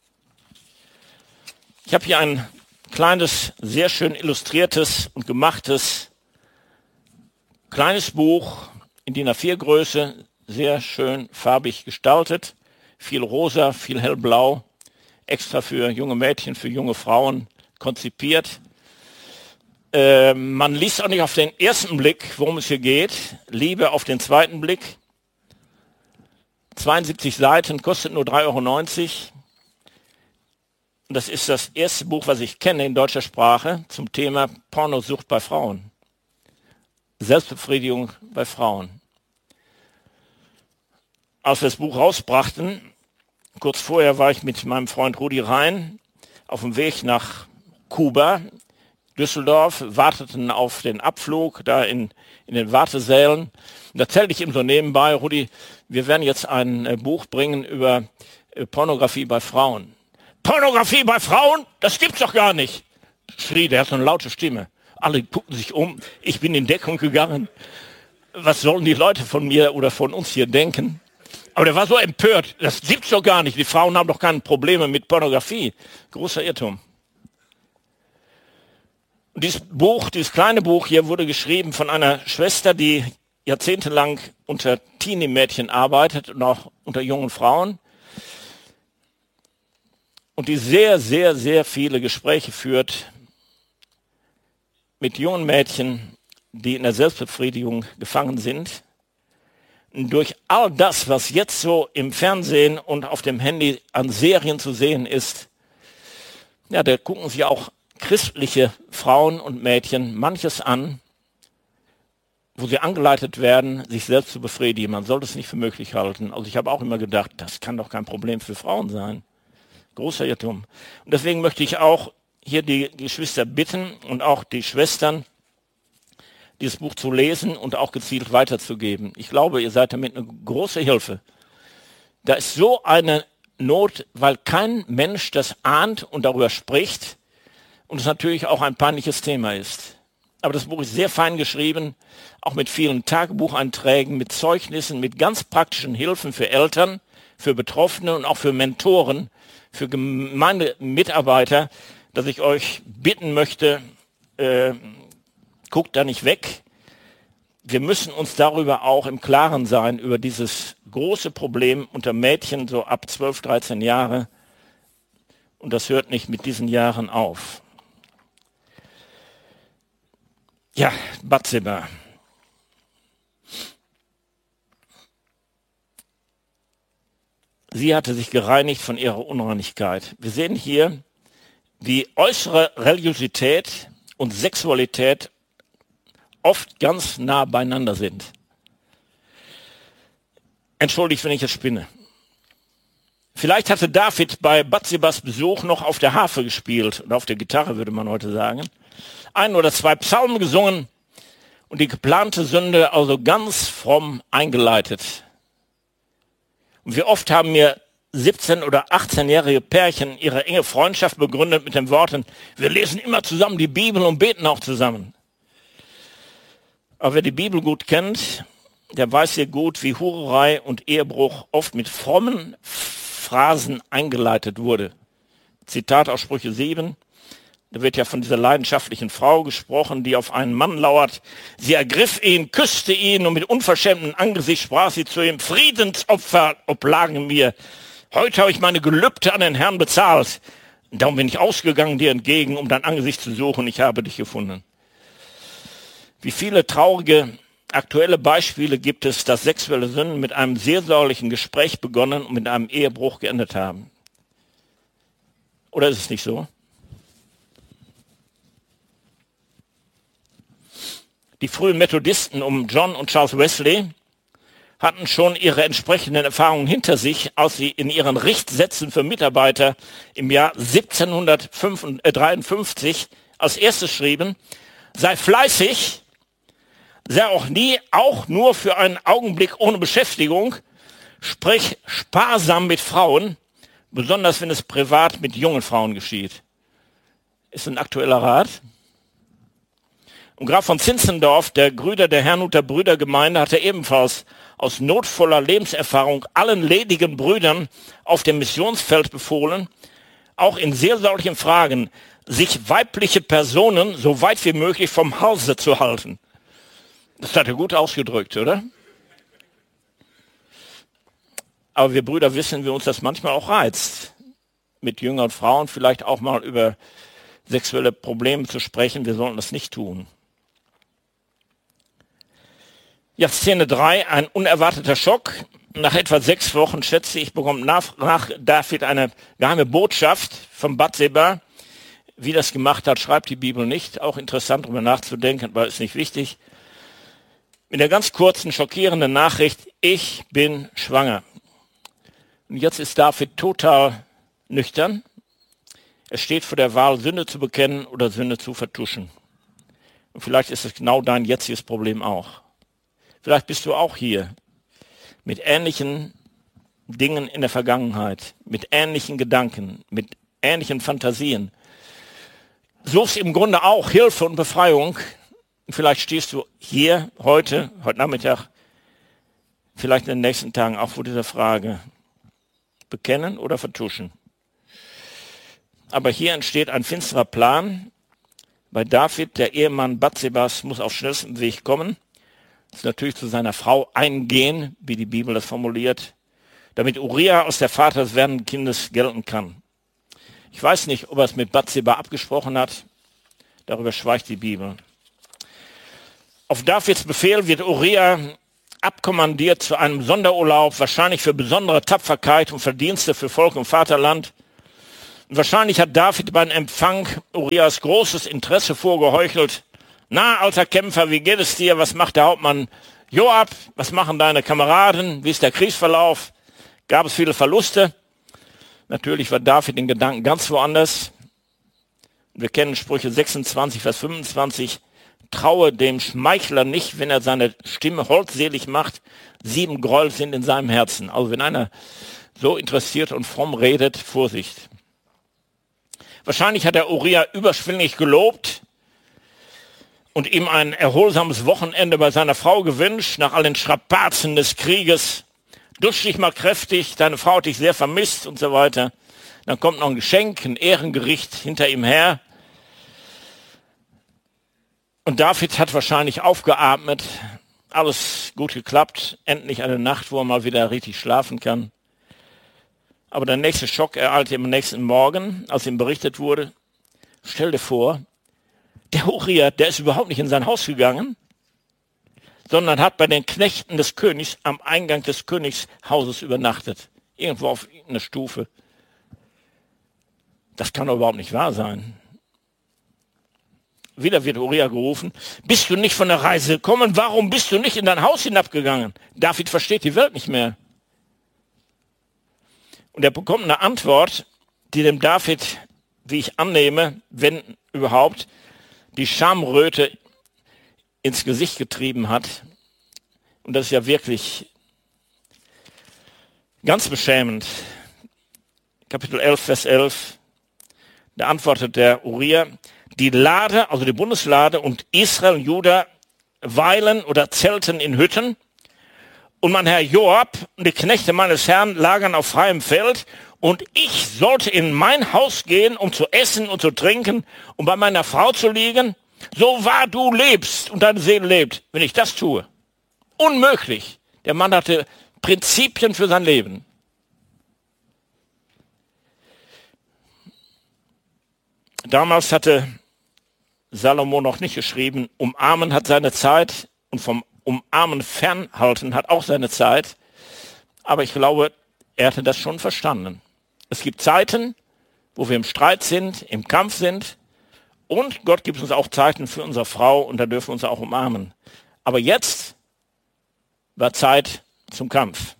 Ich habe hier ein kleines, sehr schön illustriertes und gemachtes kleines Buch in DIN A4 Größe, sehr schön farbig gestaltet, viel rosa, viel hellblau, extra für junge Mädchen, für junge Frauen konzipiert. Man liest auch nicht auf den ersten Blick, worum es hier geht, Liebe auf den zweiten Blick. 72 Seiten, kostet nur 3,90 €. Und das ist das erste Buch, was ich kenne in deutscher Sprache zum Thema Pornosucht bei Frauen. Selbstbefriedigung bei Frauen. Als wir das Buch rausbrachten, kurz vorher war ich mit meinem Freund Rudi Rhein auf dem Weg nach Kuba, Düsseldorf, warteten auf den Abflug da in den Wartesälen. Und da erzählte ich ihm so nebenbei, Rudi, wir werden jetzt ein Buch bringen über Pornografie bei Frauen. Pornografie bei Frauen? Das gibt's doch gar nicht, schrie der, hat so eine laute Stimme. Alle guckten sich um, ich bin in Deckung gegangen. Was sollen die Leute von mir oder von uns hier denken? Aber der war so empört, das gibt's doch gar nicht. Die Frauen haben doch keine Probleme mit Pornografie. Großer Irrtum. Und dieses Buch, dieses kleine Buch hier wurde geschrieben von einer Schwester, die jahrzehntelang unter Teenie-Mädchen arbeitet und auch unter jungen Frauen. Und die sehr, sehr, sehr viele Gespräche führt mit jungen Mädchen, die in der Selbstbefriedigung gefangen sind. durch all das, was jetzt so im Fernsehen und auf dem Handy an Serien zu sehen ist, ja, da gucken sich auch christliche Frauen und Mädchen manches an, wo sie angeleitet werden, sich selbst zu befriedigen. Man sollte es nicht für möglich halten. Also ich habe auch immer gedacht, das kann doch kein Problem für Frauen sein. Großer Irrtum. Und deswegen möchte ich auch hier die Geschwister bitten und auch die Schwestern, dieses Buch zu lesen und auch gezielt weiterzugeben. Ich glaube, ihr seid damit eine große Hilfe. Da ist so eine Not, weil kein Mensch das ahnt und darüber spricht und es natürlich auch ein peinliches Thema ist. Aber das Buch ist sehr fein geschrieben, auch mit vielen Tagebucheinträgen, mit Zeugnissen, mit ganz praktischen Hilfen für Eltern, für Betroffene und auch für Mentoren, für Gemeindemitarbeiter, dass ich euch bitten möchte, guckt da nicht weg. Wir müssen uns darüber auch im Klaren sein, über dieses große Problem unter Mädchen so ab 12, 13 Jahre. Und das hört nicht mit diesen Jahren auf. Ja, Bathseba. Sie hatte sich gereinigt von ihrer Unreinigkeit. Wir sehen hier, wie äußere Religiosität und Sexualität oft ganz nah beieinander sind. Entschuldigt, wenn ich jetzt spinne. Vielleicht hatte David bei Bathsebas Besuch noch auf der Harfe gespielt, oder auf der Gitarre würde man heute sagen, 1 oder 2 Psalmen gesungen und die geplante Sünde also ganz fromm eingeleitet. Und wie oft haben mir 17- oder 18-jährige Pärchen ihre enge Freundschaft begründet mit den Worten, wir lesen immer zusammen die Bibel und beten auch zusammen. Aber wer die Bibel gut kennt, der weiß sehr gut, wie Hurerei und Ehebruch oft mit frommen Phrasen eingeleitet wurde. Zitat aus Sprüche 7, da wird ja von dieser leidenschaftlichen Frau gesprochen, die auf einen Mann lauert. Sie ergriff ihn, küsste ihn und mit unverschämtem Angesicht sprach sie zu ihm, Friedensopfer oblagen mir. Heute habe ich meine Gelübde an den Herrn bezahlt. Darum bin ich ausgegangen dir entgegen, um dein Angesicht zu suchen. Ich habe dich gefunden. Wie viele traurige aktuelle Beispiele gibt es, dass sexuelle Sünden mit einem seelsorgerlichen Gespräch begonnen und mit einem Ehebruch geendet haben? Oder ist es nicht so? Die frühen Methodisten um John und Charles Wesley hatten schon ihre entsprechenden Erfahrungen hinter sich, als sie in ihren Richtsätzen für Mitarbeiter im Jahr 1753 als erstes schrieben, sei fleißig, sei auch nie, auch nur für einen Augenblick ohne Beschäftigung, sprich sparsam mit Frauen, besonders wenn es privat mit jungen Frauen geschieht. Ist ein aktueller Rat. Und Graf von Zinzendorf, der Gründer der Herrnhuter Brüdergemeinde, hatte ebenfalls aus notvoller Lebenserfahrung allen ledigen Brüdern auf dem Missionsfeld befohlen, auch in seelsorglichen Fragen, sich weibliche Personen so weit wie möglich vom Halse zu halten. Das hat er gut ausgedrückt, oder? Aber wir Brüder wissen, wie uns das manchmal auch reizt, mit jüngeren Frauen vielleicht auch mal über sexuelle Probleme zu sprechen. Wir sollten das nicht tun. Ja, Szene 3, ein unerwarteter Schock. Nach etwa 6 Wochen, schätze ich, bekommt nach David eine geheime Botschaft von Bathseba. Wie das gemacht hat, schreibt die Bibel nicht. Auch interessant, darüber nachzudenken, aber ist nicht wichtig. Mit der ganz kurzen, schockierenden Nachricht, ich bin schwanger. Und jetzt ist David total nüchtern. Er steht vor der Wahl, Sünde zu bekennen oder Sünde zu vertuschen. Und vielleicht ist es genau dein jetziges Problem auch. Vielleicht bist du auch hier mit ähnlichen Dingen in der Vergangenheit, mit ähnlichen Gedanken, mit ähnlichen Fantasien. Suchst im Grunde auch Hilfe und Befreiung. Vielleicht stehst du hier heute Nachmittag, vielleicht in den nächsten Tagen auch vor dieser Frage. Bekennen oder vertuschen. Aber hier entsteht ein finsterer Plan. Bei David, der Ehemann Bathsebas, muss auf schnellstem Weg kommen. Das ist natürlich zu seiner Frau eingehen, wie die Bibel das formuliert, damit Uriah aus der Vater des werdenden Kindes gelten kann. Ich weiß nicht, ob er es mit Bathseba abgesprochen hat. Darüber schweigt die Bibel. Auf Davids Befehl wird Uriah abkommandiert zu einem Sonderurlaub, wahrscheinlich für besondere Tapferkeit und Verdienste für Volk und Vaterland. Und wahrscheinlich hat David beim Empfang Urias großes Interesse vorgeheuchelt. Na, alter Kämpfer, wie geht es dir? Was macht der Hauptmann Joab? Was machen deine Kameraden? Wie ist der Kriegsverlauf? Gab es viele Verluste? Natürlich war David in Gedanken ganz woanders. Wir kennen Sprüche 26, Vers 25. Traue dem Schmeichler nicht, wenn er seine Stimme holdselig macht. 7 Gräuel sind in seinem Herzen. Also wenn einer so interessiert und fromm redet, Vorsicht. Wahrscheinlich hat er Uria überschwänglich gelobt und ihm ein erholsames Wochenende bei seiner Frau gewünscht, nach all den Strapazen des Krieges. Dusch dich mal kräftig, deine Frau hat dich sehr vermisst und so weiter. Dann kommt noch ein Geschenk, ein Ehrengericht hinter ihm her. Und David hat wahrscheinlich aufgeatmet, alles gut geklappt, endlich eine Nacht, wo er mal wieder richtig schlafen kann. Aber der nächste Schock ereilte ihm am nächsten Morgen, als ihm berichtet wurde, stell dir vor, der Uria, der ist überhaupt nicht in sein Haus gegangen, sondern hat bei den Knechten des Königs am Eingang des Königshauses übernachtet, irgendwo auf einer Stufe. Das kann doch überhaupt nicht wahr sein. Wieder wird Uria gerufen, bist du nicht von der Reise gekommen? Warum bist du nicht in dein Haus hinabgegangen? David versteht die Welt nicht mehr. Und er bekommt eine Antwort, die dem David, wie ich annehme, wenn überhaupt, die Schamröte ins Gesicht getrieben hat. Und das ist ja wirklich ganz beschämend. Kapitel 11, Vers 11, da antwortet der Uria, die Lade, also die Bundeslade und Israel und Juda weilen oder zelten in Hütten und mein Herr Joab und die Knechte meines Herrn lagern auf freiem Feld und ich sollte in mein Haus gehen, um zu essen und zu trinken und bei meiner Frau zu liegen, so wahr du lebst und deine Seele lebt, wenn ich das tue. Unmöglich. Der Mann hatte Prinzipien für sein Leben. Damals hatte Salomo noch nicht geschrieben, umarmen hat seine Zeit und vom Umarmen fernhalten hat auch seine Zeit. Aber ich glaube, er hatte das schon verstanden. Es gibt Zeiten, wo wir im Streit sind, im Kampf sind und Gott gibt uns auch Zeiten für unsere Frau und da dürfen wir uns auch umarmen. Aber jetzt war Zeit zum Kampf.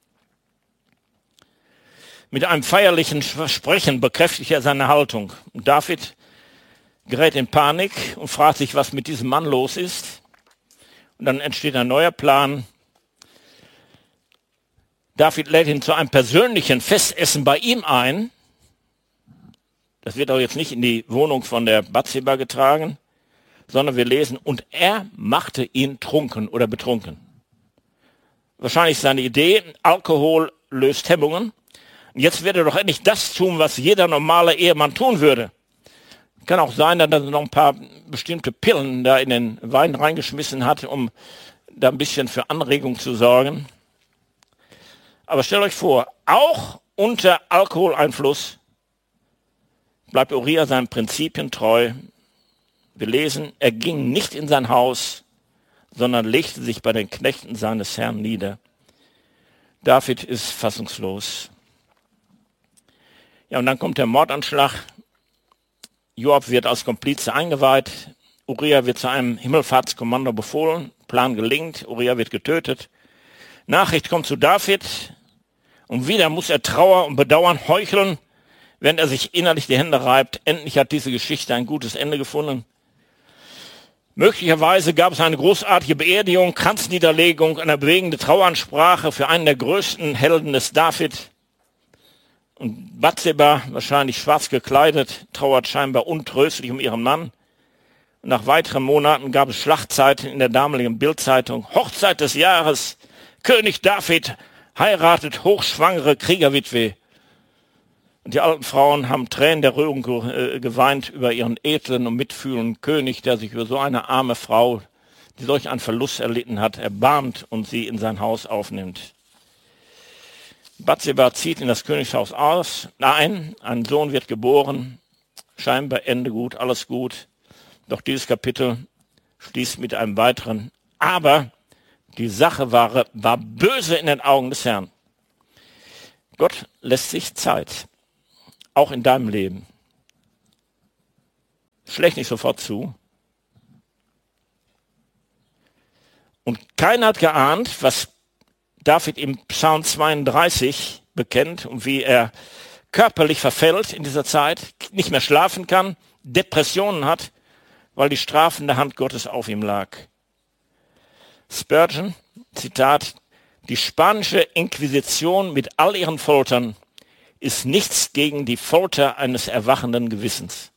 Mit einem feierlichen Sprechen bekräftigt er seine Haltung. Und David gerät in Panik und fragt sich, was mit diesem Mann los ist. Und dann entsteht ein neuer Plan. David lädt ihn zu einem persönlichen Festessen bei ihm ein. Das wird auch jetzt nicht in die Wohnung von der Bathseba getragen, sondern wir lesen, und er machte ihn trunken oder betrunken. Wahrscheinlich seine Idee, Alkohol löst Hemmungen. Und jetzt wird er doch endlich das tun, was jeder normale Ehemann tun würde. Kann auch sein, dass er noch ein paar bestimmte Pillen da in den Wein reingeschmissen hat, um da ein bisschen für Anregung zu sorgen. Aber stellt euch vor, auch unter Alkoholeinfluss bleibt Uria seinen Prinzipien treu. Wir lesen, er ging nicht in sein Haus, sondern legte sich bei den Knechten seines Herrn nieder. David ist fassungslos. Ja, und dann kommt der Mordanschlag. Joab wird als Komplize eingeweiht. Uria wird zu einem Himmelfahrtskommando befohlen. Plan gelingt. Uria wird getötet. Nachricht kommt zu David. Und wieder muss er Trauer und Bedauern heucheln, während er sich innerlich die Hände reibt. Endlich hat diese Geschichte ein gutes Ende gefunden. Möglicherweise gab es eine großartige Beerdigung, Kranzniederlegung, eine bewegende Traueransprache für einen der größten Helden des David. Und Bathseba, wahrscheinlich schwarz gekleidet, trauert scheinbar untröstlich um ihren Mann. Und nach weiteren Monaten gab es Schlachtzeiten in der damaligen Bildzeitung. Hochzeit des Jahres, König David heiratet hochschwangere Kriegerwitwe. Und die alten Frauen haben Tränen der Rührung geweint über ihren edlen und mitfühlenden König, der sich über so eine arme Frau, die solch einen Verlust erlitten hat, erbarmt und sie in sein Haus aufnimmt. Bathseba zieht in das Königshaus ein, ein Sohn wird geboren, scheinbar Ende gut, alles gut. Doch dieses Kapitel schließt mit einem weiteren Aber. Die Sache war böse in den Augen des Herrn. Gott lässt sich Zeit, auch in deinem Leben. Schlägt nicht sofort zu. Und keiner hat geahnt, was David im Psalm 32 bekennt und wie er körperlich verfällt in dieser Zeit, nicht mehr schlafen kann, Depressionen hat, weil die strafende Hand Gottes auf ihm lag. Spurgeon, Zitat, die spanische Inquisition mit all ihren Foltern ist nichts gegen die Folter eines erwachenden Gewissens.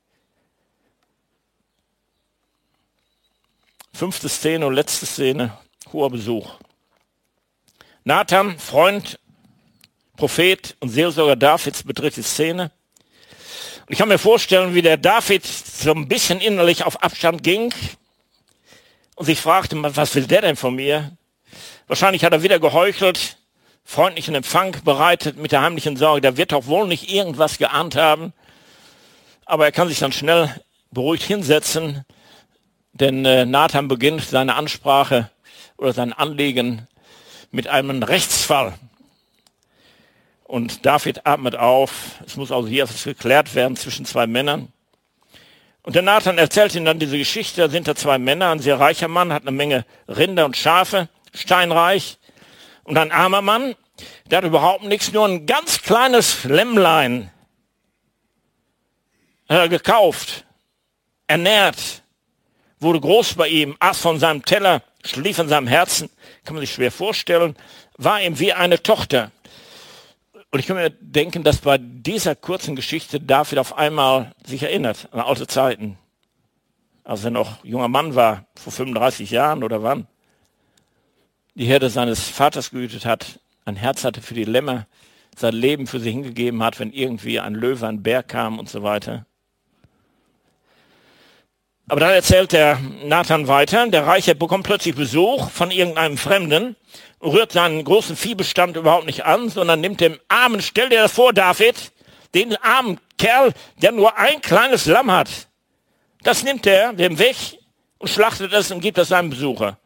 5. Szene und letzte Szene, hoher Besuch. Nathan, Freund, Prophet und Seelsorger Davids betritt die Szene. Und ich kann mir vorstellen, wie der David so ein bisschen innerlich auf Abstand ging und sich fragte, was will der denn von mir? Wahrscheinlich hat er wieder geheuchelt, freundlichen Empfang bereitet mit der heimlichen Sorge, der wird doch wohl nicht irgendwas geahnt haben. Aber er kann sich dann schnell beruhigt hinsetzen, denn Nathan beginnt seine Ansprache oder sein Anliegen mit einem Rechtsfall. Und David atmet auf. Es muss also hier etwas geklärt werden zwischen zwei Männern. Und der Nathan erzählt ihm dann diese Geschichte. Da sind da zwei Männer, ein sehr reicher Mann, hat eine Menge Rinder und Schafe, steinreich. Und ein armer Mann, der hat überhaupt nichts, nur ein ganz kleines Lämmlein gekauft, ernährt, wurde groß bei ihm, aß von seinem Teller, schlief in seinem Herzen, kann man sich schwer vorstellen, war ihm wie eine Tochter. Und ich kann mir denken, dass bei dieser kurzen Geschichte David auf einmal sich erinnert an alte Zeiten, als er noch junger Mann war, vor 35 Jahren oder wann, die Herde seines Vaters gehütet hat, ein Herz hatte für die Lämmer, sein Leben für sie hingegeben hat, wenn irgendwie ein Löwe, ein Bär kam und so weiter. Aber dann erzählt der Nathan weiter, der Reiche bekommt plötzlich Besuch von irgendeinem Fremden, rührt seinen großen Viehbestand überhaupt nicht an, sondern nimmt dem Armen, stell dir das vor, David, den armen Kerl, der nur ein kleines Lamm hat. Das nimmt er dem weg und schlachtet es und gibt es seinem Besucher.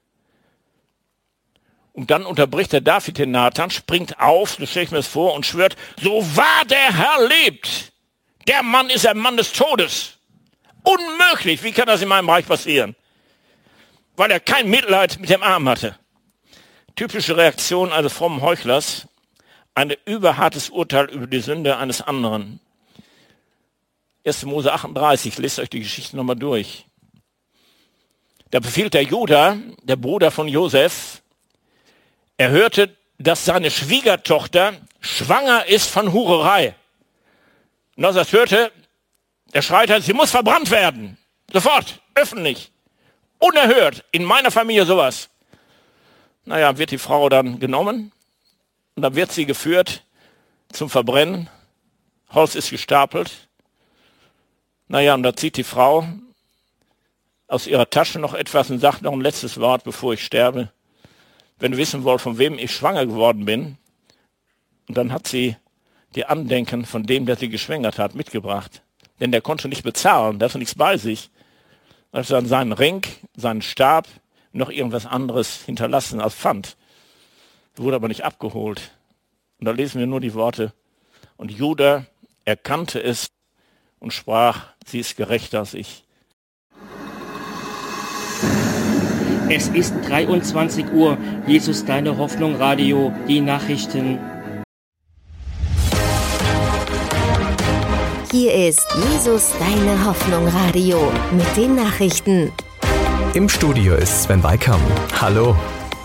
Und dann unterbricht der David den Nathan, springt auf, so stelle ich mir das vor, und schwört, so wahr der Herr lebt, der Mann ist ein Mann des Todes. Unmöglich, wie kann das in meinem Reich passieren? Weil er kein Mitleid mit dem Armen hatte. Typische Reaktion eines frommen Heuchlers, ein überhartes Urteil über die Sünde eines anderen. 1. Mose 38, lest euch die Geschichte nochmal durch. Da befiehlt der Juda, der Bruder von Josef, er hörte, dass seine Schwiegertochter schwanger ist von Hurerei. Und als er das hörte, er schreit halt, sie muss verbrannt werden. Sofort, öffentlich, unerhört, in meiner Familie sowas. Naja, wird die Frau dann genommen und dann wird sie geführt zum Verbrennen. Holz ist gestapelt. Naja, und da zieht die Frau aus ihrer Tasche noch etwas und sagt noch ein letztes Wort, bevor ich sterbe. Wenn ihr wissen wollt, von wem ich schwanger geworden bin. Und dann hat sie die Andenken von dem, der sie geschwängert hat, mitgebracht. Denn der konnte nicht bezahlen, der hatte nichts bei sich. Er hat dann seinen Ring, seinen Stab, noch irgendwas anderes hinterlassen als Pfand. Wurde aber nicht abgeholt. Und da lesen wir nur die Worte. Und Juda erkannte es und sprach, sie ist gerechter als ich. Es ist 23 Uhr. Jesus, deine Hoffnung, Radio, die Nachrichten. Hier ist Jesus, deine Hoffnung, Radio mit den Nachrichten. Im Studio ist Sven Weikam. Hallo.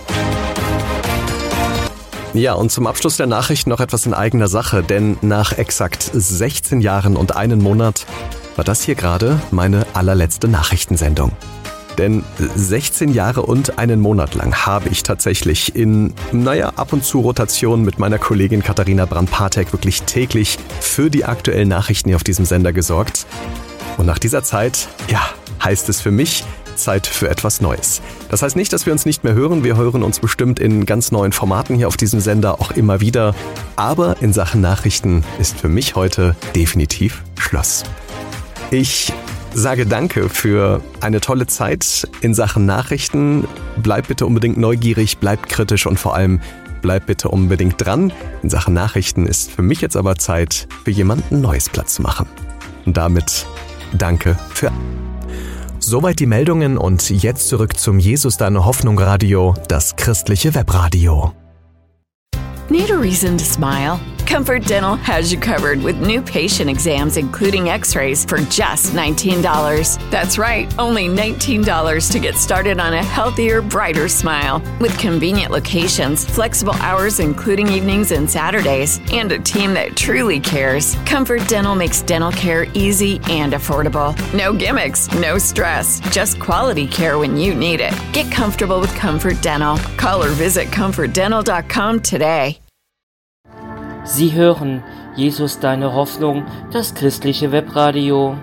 Ja, und zum Abschluss der Nachrichten noch etwas in eigener Sache, denn nach exakt 16 Jahren und einem Monat war das hier gerade meine allerletzte Nachrichtensendung. Denn 16 Jahre und einen Monat lang habe ich tatsächlich in, ab und zu Rotation mit meiner Kollegin Katharina Brand-Patek wirklich täglich für die aktuellen Nachrichten hier auf diesem Sender gesorgt. Und nach dieser Zeit, heißt es für mich, Zeit für etwas Neues. Das heißt nicht, dass wir uns nicht mehr hören. Wir hören uns bestimmt in ganz neuen Formaten hier auf diesem Sender auch immer wieder. Aber in Sachen Nachrichten ist für mich heute definitiv Schluss. Ich sage danke für eine tolle Zeit in Sachen Nachrichten. Bleib bitte unbedingt neugierig, bleib kritisch und vor allem bleib bitte unbedingt dran. In Sachen Nachrichten ist für mich jetzt aber Zeit, für jemanden Neues Platz zu machen. Und damit danke für... Soweit die Meldungen und jetzt zurück zum Jesus Deine Hoffnung Radio, das christliche Webradio. Need a reason to smile? Comfort Dental has you covered with new patient exams, including x-rays, for just $19. That's right, only $19 to get started on a healthier, brighter smile. With convenient locations, flexible hours including evenings and Saturdays, and a team that truly cares, Comfort Dental makes dental care easy and affordable. No gimmicks, no stress, just quality care when you need it. Get comfortable with Comfort Dental. Call or visit comfortdental.com today. Sie hören Jesus Deine Hoffnung, das christliche Webradio.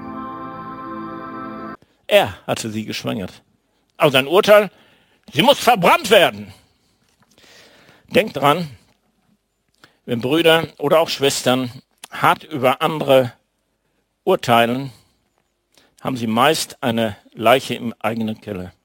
Er hatte sie geschwängert. Aber sein Urteil, sie muss verbrannt werden. Denkt dran, wenn Brüder oder auch Schwestern hart über andere urteilen, haben sie meist eine Leiche im eigenen Keller.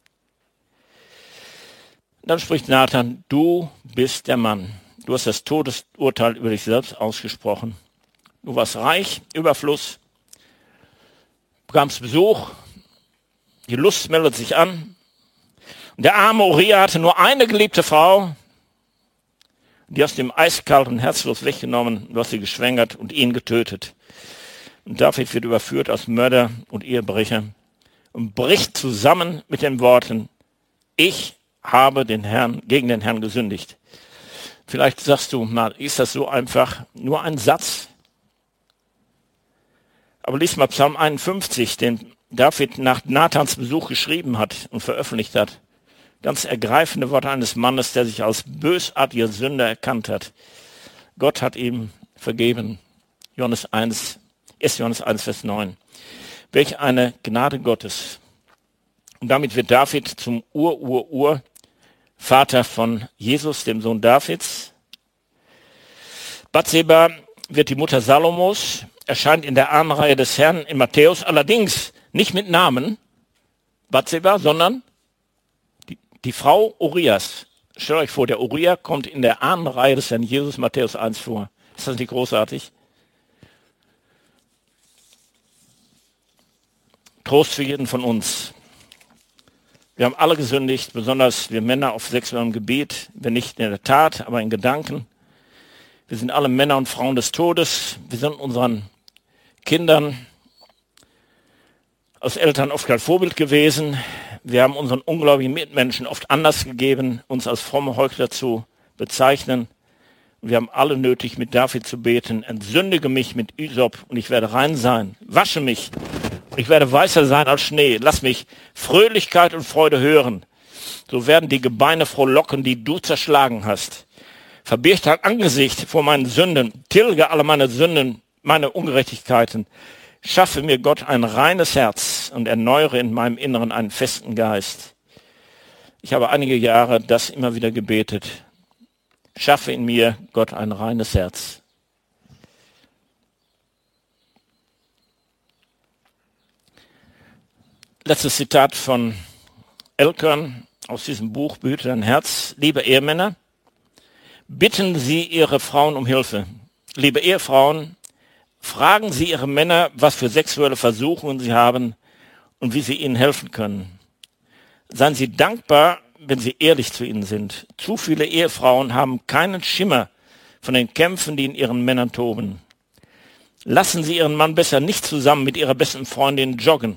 Dann spricht Nathan, du bist der Mann. Du hast das Todesurteil über dich selbst ausgesprochen. Du warst reich, Überfluss, bekamst Besuch, die Lust meldet sich an. Und der arme Uriah hatte nur eine geliebte Frau, die hast du ihm eiskalt und herzlos weggenommen, du hast sie geschwängert und ihn getötet. Und David wird überführt als Mörder und Ehebrecher und bricht zusammen mit den Worten, ich habe gegen den Herrn gesündigt. Vielleicht sagst du mal, ist das so einfach? Nur ein Satz? Aber lies mal Psalm 51, den David nach Nathans Besuch geschrieben hat und veröffentlicht hat. Ganz ergreifende Worte eines Mannes, der sich als bösartiger Sünder erkannt hat. Gott hat ihm vergeben. 1. Johannes 1, Vers 9. Welch eine Gnade Gottes. Und damit wird David zum Vater von Jesus, dem Sohn Davids. Bathseba wird die Mutter Salomos, erscheint in der Ahnenreihe des Herrn in Matthäus, allerdings nicht mit Namen Bathseba, sondern die Frau Urias. Stellt euch vor, der Uriah kommt in der Ahnenreihe des Herrn Jesus, Matthäus 1 vor. Ist das nicht großartig? Trost für jeden von uns. Wir haben alle gesündigt, besonders wir Männer auf sexuellem Gebiet, wenn nicht in der Tat, aber in Gedanken. Wir sind alle Männer und Frauen des Todes. Wir sind unseren Kindern als Eltern oft kein Vorbild gewesen. Wir haben unseren ungläubigen Mitmenschen oft Anlass gegeben, uns als fromme Heuchler zu bezeichnen. Und wir haben alle nötig, mit David zu beten. Entsündige mich mit Ysop und ich werde rein sein. Wasche mich. Ich werde weißer sein als Schnee. Lass mich Fröhlichkeit und Freude hören. So werden die Gebeine frohlocken, die du zerschlagen hast. Verbirg dein Angesicht vor meinen Sünden. Tilge alle meine Sünden, meine Ungerechtigkeiten. Schaffe mir, Gott, ein reines Herz und erneuere in meinem Inneren einen festen Geist. Ich habe einige Jahre das immer wieder gebetet. Schaffe in mir, Gott, ein reines Herz. Letztes Zitat von Elkern aus diesem Buch Behüte dein Herz. Liebe Ehemänner, bitten Sie Ihre Frauen um Hilfe. Liebe Ehefrauen, fragen Sie Ihre Männer, was für sexuelle Versuchungen sie haben und wie Sie ihnen helfen können. Seien Sie dankbar, wenn Sie ehrlich zu ihnen sind. Zu viele Ehefrauen haben keinen Schimmer von den Kämpfen, die in ihren Männern toben. Lassen Sie Ihren Mann besser nicht zusammen mit Ihrer besten Freundin joggen.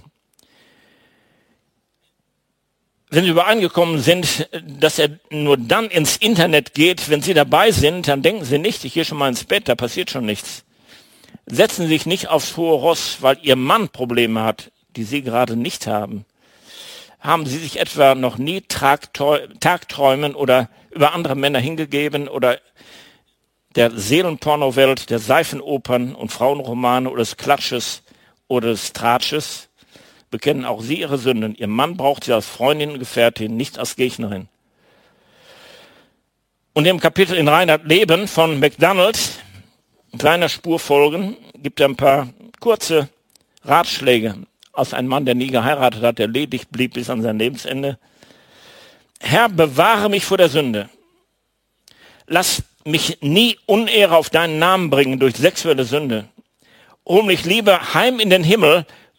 Wenn Sie übereingekommen sind, dass er nur dann ins Internet geht, wenn Sie dabei sind, dann denken Sie nicht, ich gehe schon mal ins Bett, da passiert schon nichts. Setzen Sie sich nicht aufs hohe Ross, weil Ihr Mann Probleme hat, die Sie gerade nicht haben. Haben Sie sich etwa noch nie Tagträumen oder über andere Männer hingegeben oder der Seelenpornowelt, der Seifenopern und Frauenromane oder des Klatsches oder des Tratsches? Bekennen auch Sie Ihre Sünden. Ihr Mann braucht Sie als Freundin und Gefährtin, nicht als Gegnerin. Und im Kapitel in Reinhard Leben von McDonald, kleiner Spur folgen, gibt er ein paar kurze Ratschläge aus einem Mann, der nie geheiratet hat, der ledig blieb bis an sein Lebensende. Herr, bewahre mich vor der Sünde. Lass mich nie Unehre auf deinen Namen bringen durch sexuelle Sünde. Hol mich lieber heim in den Himmel